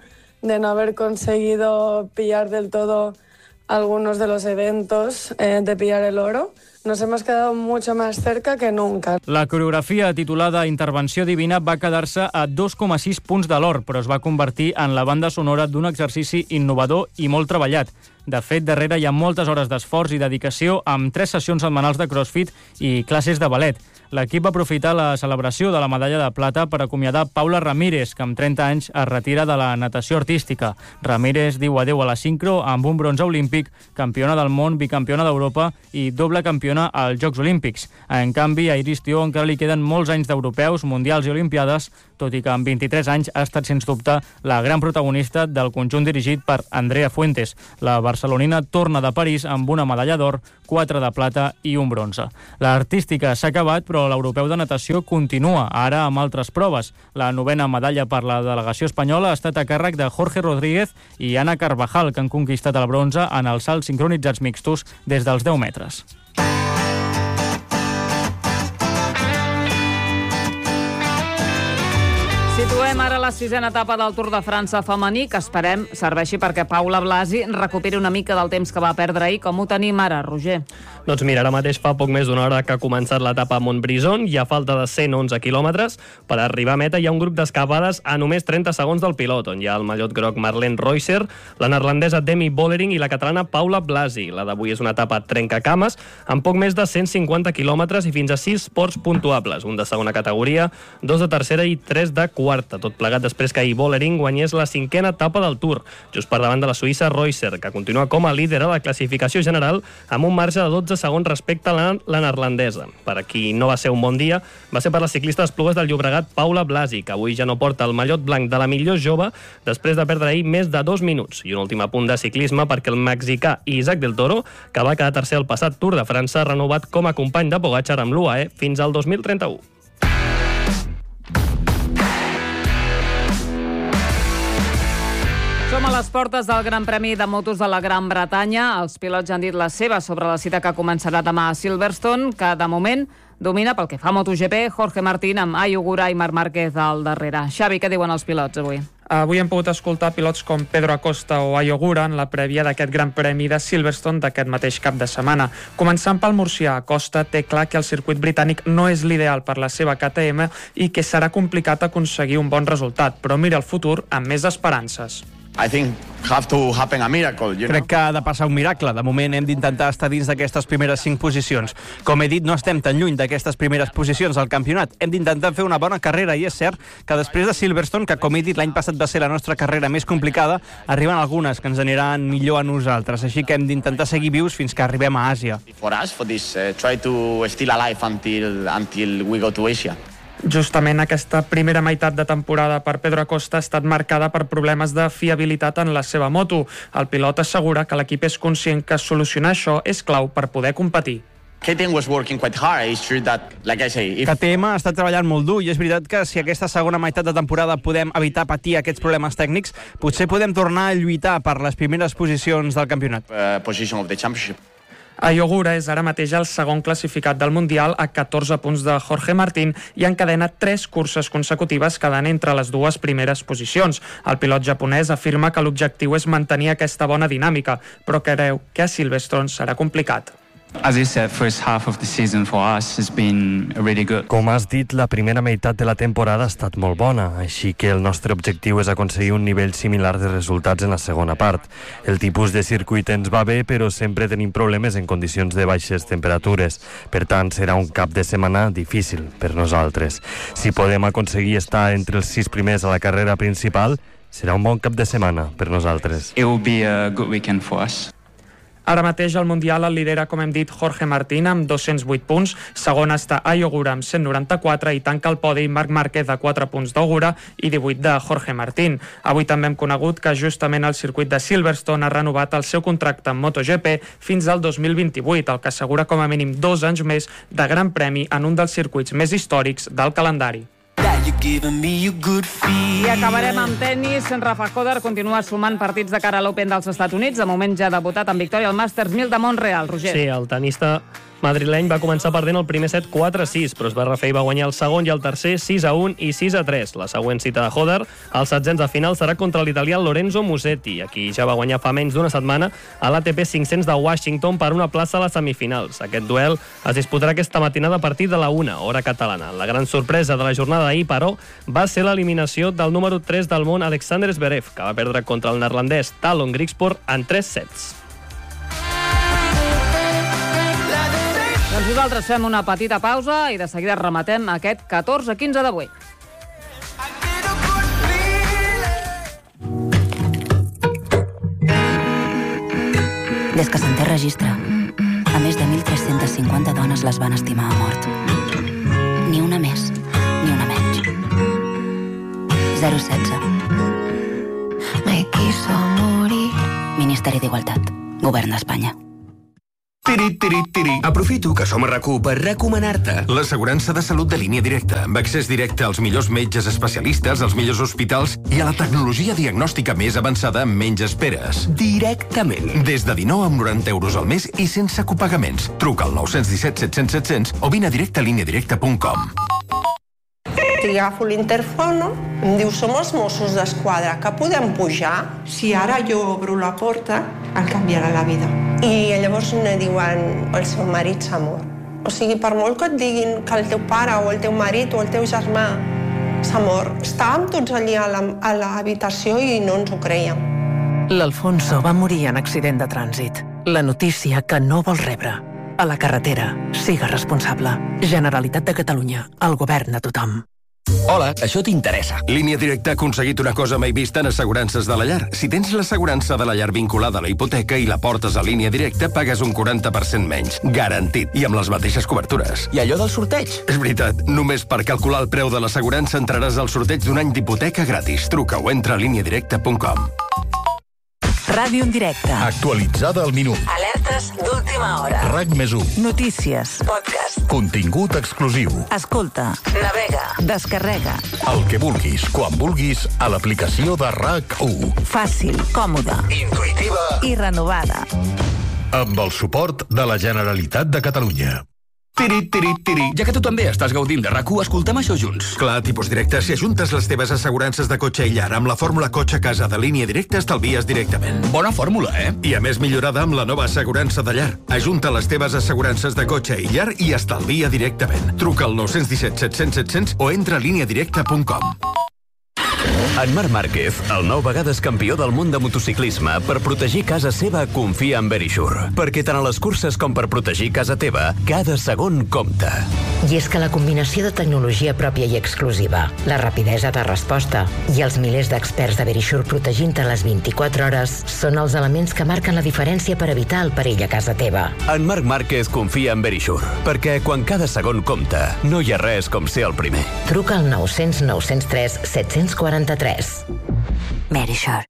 de no haber conseguido pillar del todo algunos de los eventos, de pillar el oro. Nos hemos quedado mucho más cerca que nunca. La coreografia titulada Intervenció Divina va quedar-se a 2,6 punts de l'or, però es va convertir en la banda sonora d'un exercici innovador i molt treballat. De fet, darrere hi ha moltes hores d'esforç i dedicació amb 3 sessions setmanals de crossfit i classes de ballet. L'equip va aprofitar la celebració de la medalla de plata per acomiadar Paula Ramírez, que amb 30 anys es retira de la natació artística. Ramírez diu adeu a la sincro amb un bronze olímpic, campiona del món, bicampiona d'Europa i doble campiona als Jocs Olímpics. En canvi, a Iris Tió encara li queden molts anys d'europeus, mundials i olimpiades, tot i que amb 23 anys ha estat, sens dubte, la gran protagonista del conjunt dirigit per Andrea Fuentes. La barcelonina torna de París amb una medalla d'or, 4 de plata i un bronze. L'artística s'ha acabat, però l'europeu de natació continua, ara amb altres proves. La 9ª medalla per la delegació espanyola ha estat a càrrec de Jorge Rodríguez i Ana Carvajal, que han conquistat el bronze en els salts sincronitzats mixtos des dels 10 metres. Situem ara la 6ª etapa del Tour de França femení, que esperem serveixi perquè Paula Blasi recuperi una mica del temps que va perdre ahir. Com ho tenim ara, Roger? Doncs mira, ara mateix fa poc més d'una hora que ha començat l'etapa a Montbrison, hi ha falta de 111 quilòmetres. Per arribar a meta hi ha un grup d'escapades a només 30 segons del pilot, on hi ha el mallot groc Marlene Reusser, la neerlandesa Demi Vollering i la catalana Paula Blasi. La d'avui és una etapa trencacames, amb poc més de 150 quilòmetres i fins a 6 ports puntuables, un de segona categoria, 2 de tercera i 3 de quarta, tot plegat després que ahir Vollering guanyés la 5ª etapa del Tour, just per davant de la suïssa Reusser, que continua com a líder a la classificació general amb un marge de 12 segons respecte a la neerlandesa. Per a qui no va ser un bon dia, va ser per la ciclista d'Esplugues del Llobregat Paula Blasi, que avui ja no porta el mallot blanc de la millor jove després de perdre ahir més de 2 minuts. I un últim apunt de ciclisme perquè el mexicà Isaac del Toro, que va quedar tercer al passat Tour de França, ha renovat com a company de Pogačar amb l'UAE fins al 2031. Som a les portes del Gran Premi de Motos de la Gran Bretanya. Els pilots ja han dit la seva sobre la cita que començarà demà a Silverstone, que de moment domina pel que fa a MotoGP Jorge Martín amb Ai Ogura i Marc Márquez al darrere. Xavi, què diuen els pilots avui? Avui hem pogut escoltar pilots com Pedro Acosta o Ai Ogura en la prèvia d'aquest Gran Premi de Silverstone d'aquest mateix cap de setmana. Començant pel murcià, Acosta té clar que el circuit britànic no és l'ideal per la seva KTM i que serà complicat aconseguir un bon resultat, però mira el futur amb més esperances. Crec que ha de passar un miracle. De moment hem d'intentar estar dins d'aquestes primeres 5 posicions. Com he dit, no estem tan lluny d'aquestes primeres posicions al campionat. Hem d'intentar fer una bona carrera i és cert que després de Silverstone, que com he dit l'any passat va ser la nostra carrera més complicada, arriben algunes que ens aniran millor a nosaltres. Així que hem d'intentar seguir vius fins que arribem a Àsia. Justament aquesta primera meitat de temporada per Pedro Acosta ha estat marcada per problemes de fiabilitat en la seva moto. El pilot assegura que l'equip és conscient que solucionar això és clau per poder competir. KTM ha estat treballant molt dur i és veritat que si aquesta segona meitat de temporada podem evitar patir aquests problemes tècnics, potser podem tornar a lluitar per les primeres posicions del campionat. Ai Ogura és ara mateix el segon classificat del Mundial a 14 punts de Jorge Martín i encadena 3 curses consecutives quedant entre les 2 primeres posicions. El pilot japonès afirma que l'objectiu és mantenir aquesta bona dinàmica, però creu que a Silverstone serà complicat. Com has dit, la primera meitat de la temporada ha estat molt bona, així que el nostre objectiu és aconseguir un nivell similar de resultats en la segona part. El tipus de circuit ens va bé, però sempre tenim problemes en condicions de baixes temperatures. Per tant, serà un cap de setmana difícil per nosaltres. Si podem aconseguir estar entre els 6 primers a la carrera principal, serà un bon cap de setmana per nosaltres. Ara mateix el Mundial el lidera, com hem dit, Jorge Martín amb 208 punts, segon està Ai Ogura amb 194 i tanca el podi Marc Márquez de 4 punts d'Ogura i 18 de Jorge Martín. Avui també hem conegut que justament el circuit de Silverstone ha renovat el seu contracte amb MotoGP fins al 2028, el que assegura com a mínim 2 anys més de Gran Premi en un dels circuits més històrics del calendari. I acabarem amb tennis. Rafa Coder continua sumant partits de cara a l'Open dels Estats Units. De moment ja ha debutat en victòria al Masters 1000 de Montreal. Roger. Sí, el tenista madrileny va començar perdent el primer set 4-6, però es va refer i va guanyar el segon i el tercer 6-1 i 6-3. La següent cita de Hodder, als setzents de final, serà contra l'italià Lorenzo Musetti, a qui ja va guanyar fa menys d'una setmana a l'ATP 500 de Washington per una plaça a les semifinals. Aquest duel es disputarà aquesta matinada a partir de la 1, hora catalana. La gran sorpresa de la jornada d'ahir, però, va ser l'eliminació del número 3 del món, Alexander Zverev, que va perdre contra el neerlandès Talon Griekspoor en 3 sets. Doncs nosaltres fem una petita pausa i de seguida rematem aquest 14-15 d'avui. Des que s'en té registre, a més de 1.350 dones les van estimar a mort. Ni una més, ni una menys. 016. Me quiso morir. Ministeri d'Igualtat. Govern d'Espanya. Tiri, tiri, tiri. Aprofito que som a RAC1 per recomanar-te l'assegurança de salut de Línia Directa, amb accés directe als millors metges especialistes, als millors hospitals i a la tecnologia diagnòstica més avançada amb menys esperes. Directament. Des de 19 amb 90 euros al mes i sense copagaments. Truca al 917 700 700 o vine a directe a lineadirecta.com. I agafo l'interfono, em diu, som els Mossos d'Esquadra, que podem pujar? Si ara jo obro la porta, em canviarà la vida. I llavors me diuen, el seu marit s'ha mort. O sigui, per molt que et diguin que el teu pare o el teu marit o el teu germà s'ha mort, estàvem tots allí a l'habitació i no ens ho creiem. L'Alfonso va morir en accident de trànsit. La notícia que no vols rebre. A la carretera, siga responsable. Generalitat de Catalunya, el govern de tothom. Hola, això t'interessa. Línia Directa ha aconseguit una cosa mai vista en assegurances de la llar. Si tens l'assegurança de la llar vinculada a la hipoteca i la portes a Línia Directa, pagues un 40% menys. Garantit. I amb les mateixes cobertures. I allò del sorteig? És veritat. Només per calcular el preu de l'assegurança entraràs al sorteig d'un any d'hipoteca gratis. Truca o entra a lineadirecta.com. Ràdio en directe. Actualitzada al minut. Alertes d'última hora. RAC+1. Notícies. Podcast. Contingut exclusiu. Escolta. Navega. Descarrega. El que vulguis, quan vulguis, a l'aplicació de RAC1. Fàcil, còmoda, intuïtiva i renovada. Amb el suport de la Generalitat de Catalunya. Tiri, tiri, tiri. Ja que tu també estàs gaudint de RAC1, escoltem això junts. Clar, tipus directe. Si ajuntes les teves assegurances de cotxe i llar amb la fórmula cotxe casa de Línia Directa, estalvies directament. Bona fórmula, eh? I a més millorada amb la nova assegurança de llar. Ajunta les teves assegurances de cotxe i llar i estalvia directament. Truca al 917 700 700 o entra a lineadirecta.com. En Marc Márquez, el 9 vegades campió del món de motociclisme, per protegir casa seva confia en Verisure. Perquè tant a les curses com per protegir casa teva, cada segon compta. I és que la combinació de tecnologia pròpia i exclusiva, la rapidesa de resposta i els milers d'experts de Verisure protegint-te les 24 hores són els elements que marquen la diferència per evitar el perill a casa teva. En Marc Márquez confia en Verisure, perquè quan cada segon compta, no hi ha res com ser el primer. Truca al 900 903 743. Verisure.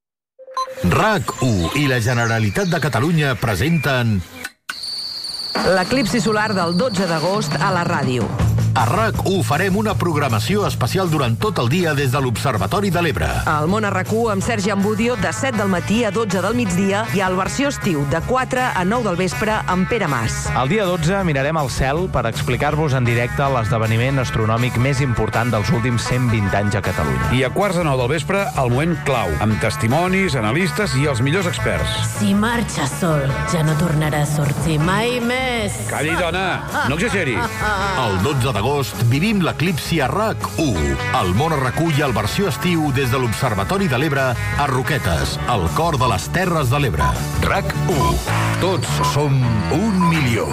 RAC1 i la Generalitat de Catalunya presenten l'eclipsi solar del 12 d'agost a la ràdio. A RAC1 farem una programació especial durant tot el dia des de l'Observatori de l'Ebre. Al Món a RAC1 amb Sergi Ambudio de 7 del matí a 12 del migdia i al versió estiu de 4 a 9 del vespre amb Pere Mas. El dia 12 mirarem al cel per explicar-vos en directe l'esdeveniment astronòmic més important dels últims 120 anys a Catalunya. I a quarts de 9 del vespre, el moment clau, amb testimonis, analistes i els millors experts. Si marxa sol, ja no tornarà a sortir mai més. Calli, dona, no exageri. El 12 d'agost vivim l'eclipsi a RAC1. El Món a RAC1 i el versió estiu des de l'Observatori de l'Ebre a Roquetes, al cor de les Terres de l'Ebre. RAC1. Tots som 1 milió.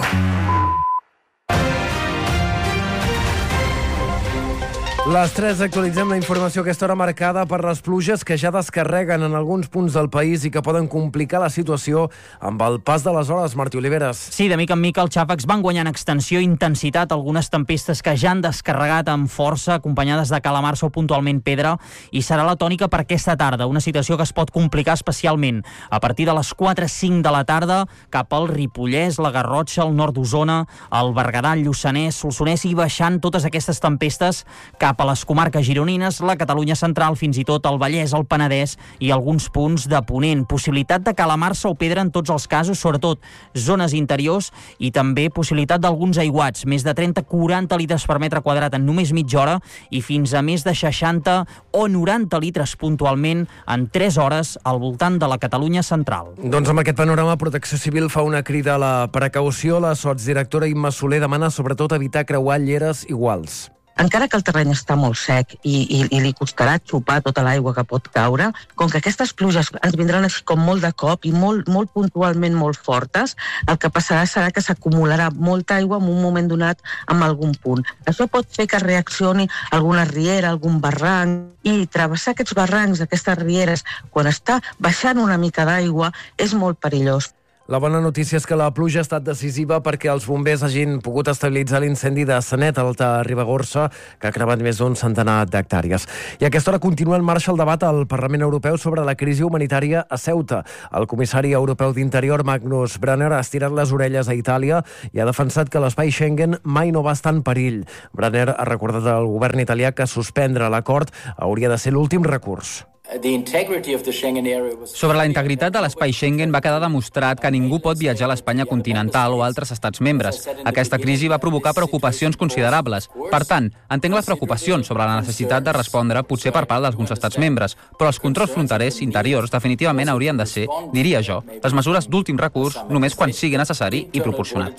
Les 3 actualitzem la informació a aquesta hora marcada per les pluges que ja descarreguen en alguns punts del país i que poden complicar la situació amb el pas de les hores. Martí Oliveres. Sí, de mica en mica els xàfecs van guanyant extensió i intensitat, algunes tempestes que ja han descarregat amb força, acompanyades de calamarsa o puntualment pedra, i serà la tònica per aquesta tarda, una situació que es pot complicar especialment a partir de les 4-5 de la tarda cap al Ripollès, la Garrotxa, el nord d'Osona, el Berguedà, el Lluçanès, Solsonès, i baixant totes aquestes tempestes cap cap a les comarques gironines, la Catalunya central, fins i tot el Vallès, el Penedès i alguns punts de Ponent. Possibilitat de calamarsa o pedra en tots els casos, sobretot zones interiors, i també possibilitat d'alguns aiguats, més de 30-40 litres per metre quadrat en només mitja hora i fins a més de 60 o 90 litres puntualment en 3 hores al voltant de la Catalunya central. Doncs amb aquest panorama, Protecció Civil fa una crida a la precaució. La sotsdirectora Imma Soler demana sobretot evitar creuar lleres iguals. Encara que el terreny està molt sec i li costarà xupar tota l'aigua que pot caure, com que aquestes pluges ens vindran així com molt de cop i molt puntualment molt fortes, el que passarà serà que s'acumularà molta aigua en un moment donat en algun punt. Això pot fer que reaccioni alguna riera, algun barranc, i travessar aquests barrancs, aquestes rieres, quan està baixant una mica d'aigua, és molt perillós. La bona notícia és que la pluja ha estat decisiva perquè els bombers hagin pogut estabilitzar l'incendi de Sanet, Alta Ribagorça, que ha cremat més d'un centenar d'hectàrees. I a aquesta hora continua en marxa el debat al Parlament Europeu sobre la crisi humanitària a Ceuta. El comissari europeu d'Interior, Magnus Brunner, ha estirat les orelles a Itàlia i ha defensat que l'espai Schengen mai no va estar en perill. Brunner ha recordat al govern italià que suspendre l'acord hauria de ser l'últim recurs. Sobre la integritat de l'espai Schengen va quedar demostrat que ningú pot viatjar a l'Espanya continental o altres estats membres. Aquesta crisi va provocar preocupacions considerables. Per tant, entenc les preocupacions sobre la necessitat de respondre potser per part d'alguns estats membres, però els controls fronterers interiors definitivament haurien de ser, diria jo, les mesures d'últim recurs només quan sigui necessari i proporcionat.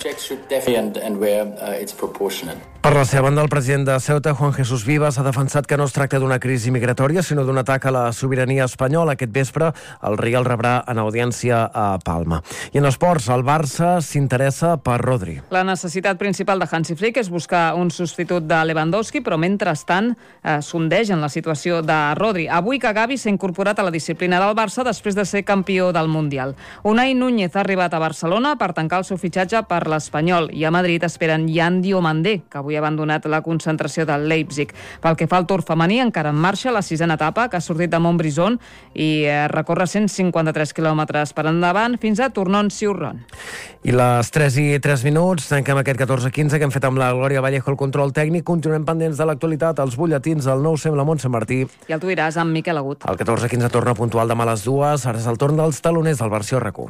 Per la seva banda, el president de Ceuta, Juan Jesús Vivas, ha defensat que no es tracta d'una crisi migratòria, sinó d'un atac a la sobirania espanyola. Aquest vespre el Real rebrà en audiència a Palma. I en esports, el Barça s'interessa per Rodri. La necessitat principal de Hansi Flick és buscar un substitut de Lewandowski, però mentrestant sondegen la situació de Rodri. Avui que Gavi s'ha incorporat a la disciplina del Barça després de ser campió del Mundial. Unai Núñez ha arribat a Barcelona per tancar el seu fitxatge per l'Espanyol i a Madrid esperen Yan Diomandé, que avui ha abandonat la concentració del Leipzig. Pel que fa al Tour femení, encara en marxa la 6a etapa, que ha sortit de Montbrison i recorre 153 quilòmetres per endavant fins a Tournon-sur-Rhône. I les 3:03, tanquem aquest 14:15 que hem fet amb la Glòria Vallejo, el control tècnic. Continuem pendents de l'actualitat, els butlletins del 9 amb la Montse Martí. I el tu diràs amb Miquel Agut. El 14:15 torna puntual demà a les 2. Ara és el torn dels taloners del Versió RAC1.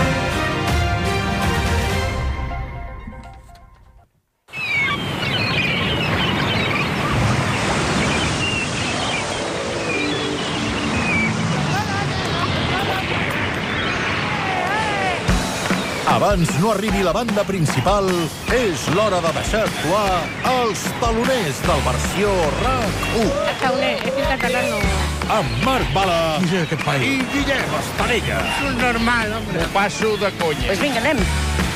Abans no arribi la banda principal, és l'hora de deixar actuar els taloners del Versió RAC1. Tauler, és interpretant-lo. Amb Marc Bala i Guillem Estarella. És un normal, hombre. Ho passo de conya. Pues vinga, anem.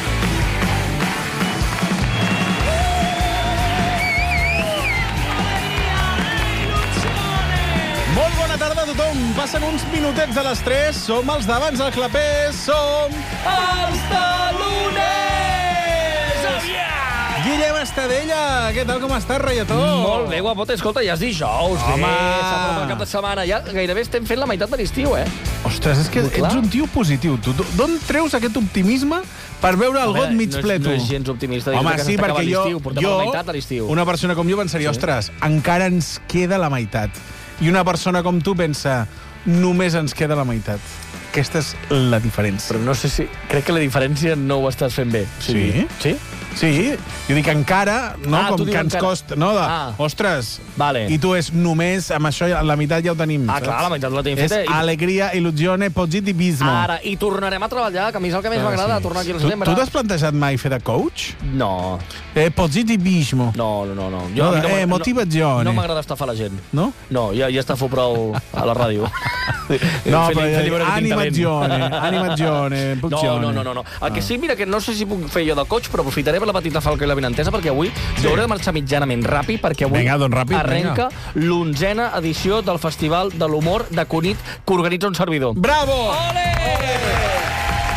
Molt bona tarda a tothom. Passen uns minutets de les 3. Som els d'abans del clapés. Som els taloners! Aviat! Guillem Estadella, què tal, com estàs, reietó? Molt bé, guapote. Escolta, ja és dijous. Home! Bé, s'apropa el cap de setmana. Ja gairebé estem fent la meitat de l'estiu, eh? Ostres, és que ets un tio positiu, tu. D'on treus aquest optimisme per veure el got mig ple, tu? No és gens optimista. Home, sí, perquè portem la meitat de l'estiu. Una persona com jo pensaria, ostres, encara ens queda la meitat. I una persona com tu pensa, només ens queda la meitat. Aquesta és la diferència. Però no sé si... Crec que la diferència no ho estàs fent bé. Sí? Sí? Sí, jo dic encara, no? Com que ens costa, no? Ostres, vale. I tu és només, amb això la meitat ja ho tenim. Ah, clar, la meitat la tenim feta. És alegria, il·lusione, positivismo. Ara, i tornarem a treballar, que a mi és el que més m'agrada, tornar aquí al setembre. Tu t'has plantejat mai fer de coach? No. Positivismo. No. Motivazione. No m'agrada estafar la gent. No? No, ja estafo prou a la ràdio. No, però animazione, pulsione. No. El que sí, mira, que no sé si puc fer jo de coach, però aprofitaré per la petita falca i la vinentesa, perquè avui jo hauré de marxar mitjanament ràpid, perquè avui arrenca l'11a edició del Festival de l'Humor de Cunit que organitza un servidor. Bravo! Ole!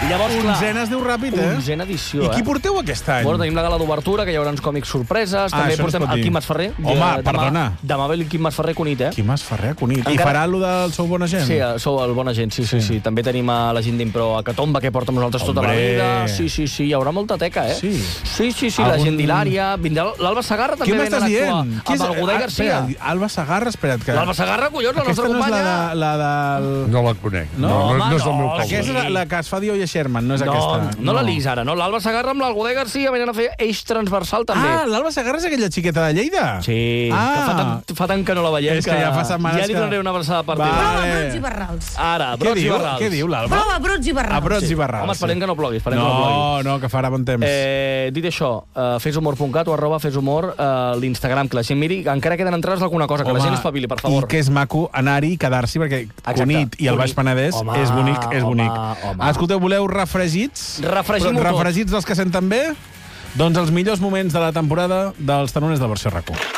Llavors, clar, Onzena es diu ràpid, eh? Onzena edició, I qui porteu aquest any? Bueno, tenim la gala d'obertura, que hi haurà uns còmics sorpreses. També portem el Quim Masferrer. Home, perdona. Demà ve el Quim Masferrer Cunit, eh? Quim Masferrer Cunit. I farà allò del Sou Bona Gent? Sí, Sou el Bona Gent, sí. També tenim a la gent d'Impro a Catomba, que porta amb nosaltres tota la vida. Sí, hi haurà molta teca, eh? Sí, la gent d'Hilària. Vindrà l'Alba Sagarra, també venen a actuar. Amb el Godai Garcia. Alba Sagarra, espera't. L'Alba Sagarra, collons, la nostra companya. Aquesta no és la del... No la conec. No és el meu poble. Aquesta és la que es fa d'Ioia Sherman, no és aquesta. No la liguis ara, no. L'Alba Sagarra amb el Godai Garcia venen a fer eix transversal, també. Ah, l'Alba Sagarra és aquella xiqueta de Lleida? Sí, que fa tant que no la veiem. És que ja fa setmanes ja li donaré una abraçada per Prova brots i barrals. Ara, brots i barrals. Què diu l'Alba? Prova brots i barrals. Brots i barrals. Home, esperem que no ploguis. No, que farà bon temps. Dit això, feshumor.cat o @feshumor, l'Instagram, que la gent miri. Encara queden entrades d'alguna cosa, que la gent espavili, per favor. I que és maco anar-hi i quedar-s'hi, perquè Cunit i el Baix Penedès és bonic, és bonic. Escolteu, voleu refregits? Refregim-ho tot. Refregits dels que senten bé? Doncs els millors moments de la temporada dels Taloners de Versió RAC1.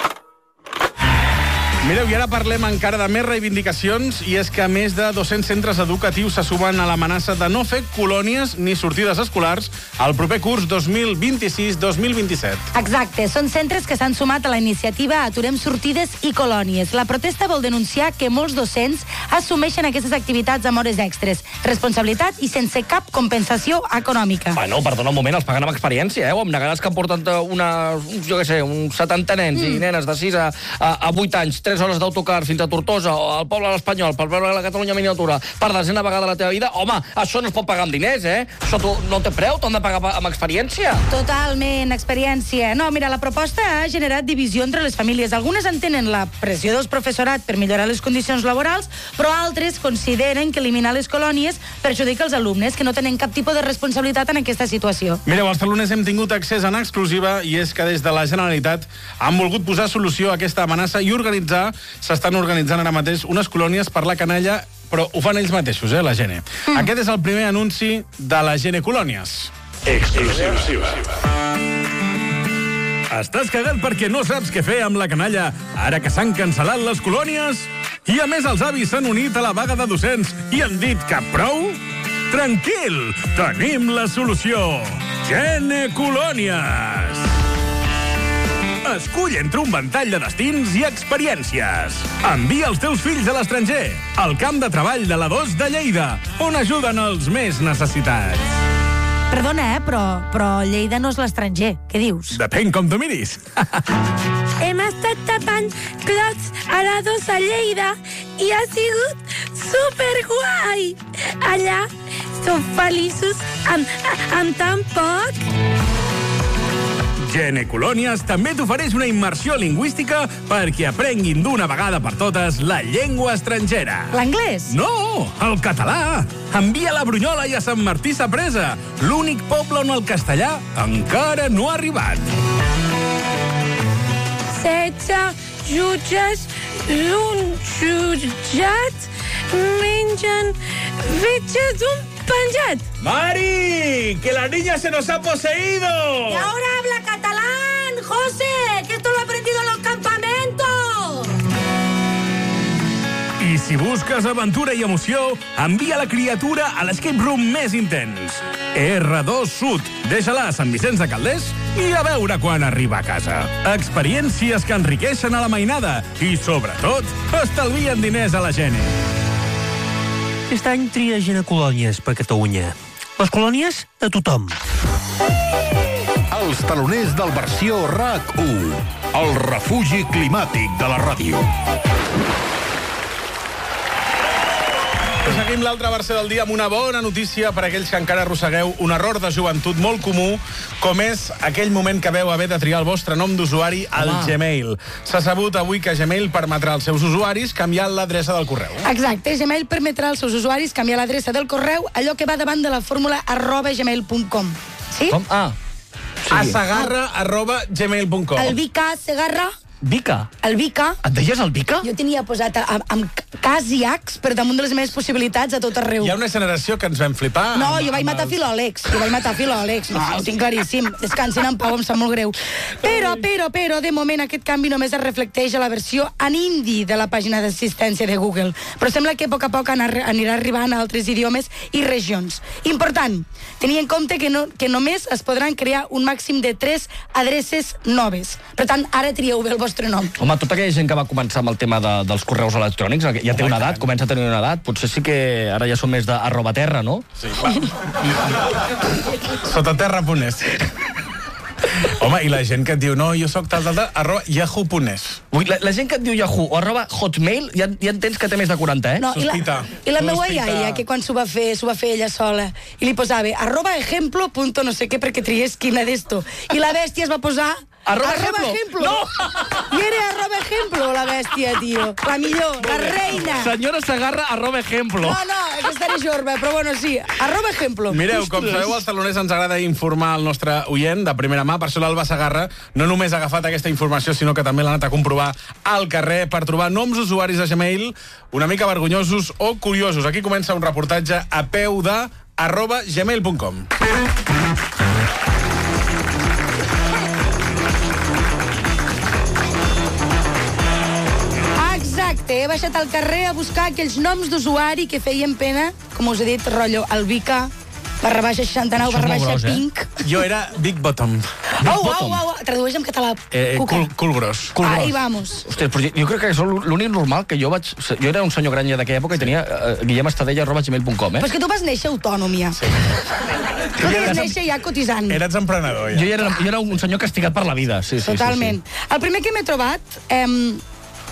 Mireu, i ara parlem encara de més reivindicacions, i és que més de 200 centres educatius se sumen a l'amenaça de no fer colònies ni sortides escolars al proper curs 2026-2027. Exacte, són centres que s'han sumat a la iniciativa Aturem sortides i colònies. La protesta vol denunciar que molts docents assumeixen aquestes activitats amb hores extres, responsabilitat i sense cap compensació econòmica. Bueno, perdona un moment, els paguen amb experiència, Em negaràs que han portat uns 70 nens i nenes de 6 a 8 anys, 3 hores d'autocar fins a Tortosa o al poble de l'Espanyol, pel poble de la Catalunya miniatura, per desena vegada a la teva vida, home, això no es pot pagar amb diners, Això no té preu, t'han de pagar amb experiència. Totalment, experiència. No, mira, la proposta ha generat divisió entre les famílies. Algunes entenen la pressió dels professorat per millorar les condicions laborals, però altres consideren que eliminar les colònies perjudica els alumnes, que no tenen cap tipus de responsabilitat en aquesta situació. Mireu, els taloners hem tingut accés en exclusiva, i és que des de la Generalitat han volgut posar solució a aquesta amenaça i s'estan organitzant ara mateix unes colònies per la canalla, però ho fan ells mateixos, la Gene. Aquest és el primer anunci de la Gene Colònies. Exclusiva. Estàs cagat perquè no saps què fer amb la canalla ara que s'han cancel·lat les colònies? I a més els avis s'han unit a la vaga de docents i han dit que prou? Tranquil, tenim la solució. Gene Colònies. Escull entre un ventall de destins i experiències. Envia els teus fills a l'estranger, al camp de treball de l'A2 de Lleida, on ajuden els més necessitats. Perdona, però Lleida no és l'estranger. Què dius? Depèn com tu miris. Hem estat tapant clots a l'A2 a Lleida i ha sigut superguai. Allà som feliços amb tan poc. Gene Colònies també t'ofereix una immersió lingüística perquè aprenguin d'una vegada per totes la llengua estrangera. L'anglès? No, el català. Envia a la Brunyola i a Sant Martí Sapresa, l'únic poble on el castellà encara no ha arribat. 16 jutges d'un jutjat mengen fetges d'un penjat. ¡Mari! ¡Que la niña se nos ha poseído! Y ahora habla catalán, José, que esto lo he aprendido en los campamentos. I si busques aventura i emoció, envia la criatura a l'escape room més intens. R2 Sud. Deixa-la a Sant Vicenç de Calders i a veure quan arriba a casa. Experiències que enriqueixen a la mainada i, sobretot, estalvien diners a la Gene. Aquest any tria Gene Colònies per Catalunya. Les colònies a tothom. Els taloners del Versió RAC1. El refugi climàtic de la ràdio. Seguim l'altra versió del dia amb una bona notícia per a aquells que encara arrossegueu un error de joventut molt comú, com és aquell moment que veu haver de triar el vostre nom d'usuari al Gmail. S'ha sabut avui que Gmail permetrà als seus usuaris canviar l'adreça del correu. Exacte, Gmail permetrà als seus usuaris canviar l'adreça del correu, allò que va davant de la fórmula @gmail.com. Sí? Com? asegarra@gmail.com. El VK Segarra Vica? El Vica. Et deies el Vica? Jo tenia posat amb cas i ax per damunt de les meves possibilitats a tot arreu. Hi ha una generació que ens vam flipar. No, jo vaig matar filòlegs. No, ho tinc claríssim. Descansin en pau, em sap molt greu. Però, de moment aquest canvi només es reflecteix a la versió en hindi de la pàgina d'assistència de Google. Però sembla que a poc anirà arribant a altres idiomes i regions. Important, tenir en compte que només es podran crear un màxim de 3 adreces noves. Per tant, ara trieu bé el vostre nom. Home, tota aquella gent que va començar amb el tema dels correus electrònics, ja té una edat, comença a tenir una edat, potser sí que ara ja són més d'@terra, no? Sí, clar. Sotaterra.es. Home, i la gent que et diu, no, jo soc tal, @yahoo.es. La gent que et diu Yahoo o @hotmail, ja entens que té més de 40, eh? No, i la meva iaia, que quan s'ho va fer ella sola, i li posava @ejemplo. no sé què, perquè triés quina d'esto. I la bèstia es va posar @ejemplo. No! I era @ejemplo, la bèstia, tio. La millor, la reina. Senyora Segarra, @ejemplo. No, aquesta era jorba, però bueno, sí, @ejemplo. Mireu, com sabeu, als taloners ens agrada informar el nostre oient de primera mà, per això l'Alba Segarra no només ha agafat aquesta informació, sinó que també l'ha anat a comprovar al carrer per trobar noms d'usuaris de Gmail una mica vergonyosos o curiosos. Aquí comença un reportatge a peu de @gmail.com. Exacte, he baixat al carrer a buscar aquells noms d'usuari que feien pena, com us he dit, rotllo Albica, /69, /pink. Jo era Big Bottom. Tradueix en català. Cul gros. Ahí vamos. Hòstia, però jo crec que és l'únic normal que jo vaig... Jo era un senyor gran ja d'aquella època i tenia guillemestadella@gmail.com, eh? Però és que tu vas néixer autònom, ja. Sí. Tu vas néixer ja cotitzant. Eres emprenedor, ja. Jo era un senyor castigat per la vida, sí. Totalment. El primer que m'he trobat